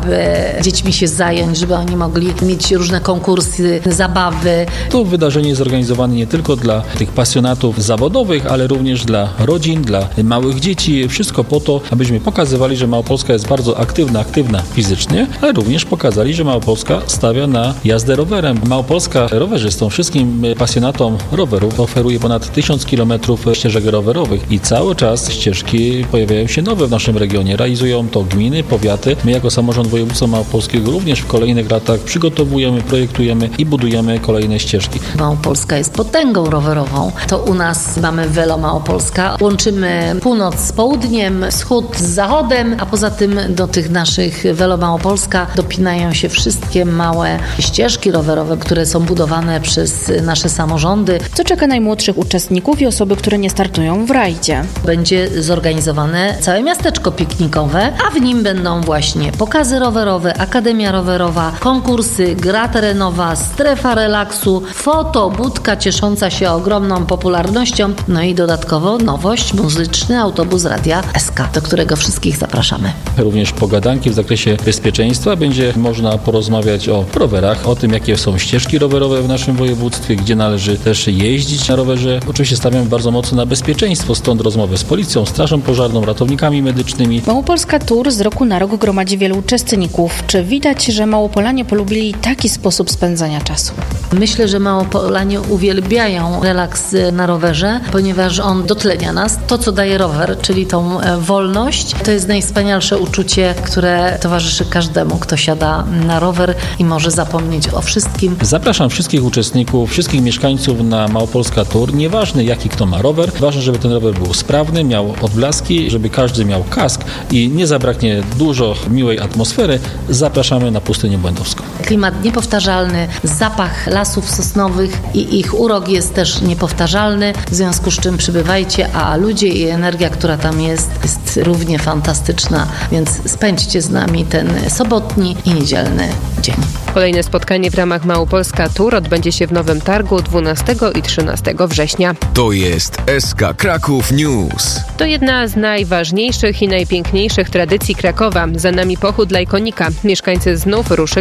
Speaker 16: dziećmi się zająć, żeby oni mogli mieć różne konkursy, zabawy.
Speaker 18: To wydarzenie jest zorganizowane nie tylko dla tych pasjonatów zawodowych, ale również dla rodzin, dla małych dzieci. Wszystko po to, abyśmy pokazywali, że Małopolska jest bardzo aktywna, aktywna fizycznie, ale również pokazali, że Małopolska stawia na jazdę rowerem. Małopolska rowerzystom, wszystkim pasjonatom rowerów oferuje ponad tysiąc kilometrów ścieżek rowerowych i cały czas ścieżki pojawiają się nowe w naszym regionie. Realizują to gminy, powiaty. My jako samorząd województwa małopolskiego również w kolejnych latach przygotowujemy, projektujemy i budujemy kolejne ścieżki.
Speaker 16: Małopolska jest potęgą rowerową. To u nas mamy Velo Małopolska. Łączymy północ z południem, wschód z zachodem, a poza tym do tych naszych Velo Małopolska dopinają się wszystkie małe ścieżki rowerowe, które są budowane przez nasze samorządy.
Speaker 9: Co czeka najmłodszych uczestników i osoby, które nie startują w rajdzie?
Speaker 16: Będzie zorganizowane całe miasteczko piknikowe, a w nim będą właśnie pokazy rowerowe, akademia rowerowa, konkursy, gra terenowa, strefa relaksu, foto, budka ciesząca się ogromną popularnością, no i dodatkowo nowość, muzyczny autobus Radia S K, do którego wszystkich zapraszamy.
Speaker 18: Również pogadanki w zakresie bezpieczeństwa. Będzie można porozmawiać o rowerach, o tym, jakie są ścieżki rowerowe w naszym województwie, gdzie należy też jeździć na rowerze. Oczywiście stawiamy bardzo mocno na bezpieczeństwo, stąd rozmowy z policją, strażą pożarną, ratownikami medycznymi.
Speaker 9: Małopolska Tour z roku na rok gromadzi wielu uczestników. Czy widać, że Małopolanie polubili taki sposób spędzania czasu?
Speaker 16: Myślę, że Małopolanie uwielbiają relaks na rowerze, ponieważ on dotlenia nas. To, co daje rower, czyli tą wolność, to jest najwspanialsze uczucie, które towarzyszy każdemu, kto siada na rower i może zapomnieć o wszystkim.
Speaker 18: Zapraszam wszystkich uczestników, wszystkich mieszkańców na Małopolska Tour. Nieważne, jaki kto ma rower, ważne, żeby ten rower był sprawny, miał odblaski, żeby każdy miał kask i nie zabraknie dużo miłej atmosfery. Zapraszamy na Pustynię Błędowską.
Speaker 16: Klimat niepowtarzalny, zapach lasów sosnowych i ich urok jest też niepowtarzalny, w związku z czym przybywajcie, a ludzie i energia, która tam jest, jest równie fantastyczna, więc spędźcie z nami ten sobotni i niedzielny dzień.
Speaker 3: Kolejne spotkanie w ramach Małopolska Tour odbędzie się w Nowym Targu dwunastego i trzynastego września.
Speaker 8: To jest S K Kraków News.
Speaker 3: To jedna z najważniejszych i najpiękniejszych tradycji Krakowa. Za nami pochód Lajkonika. Mieszkańcy znów ruszyli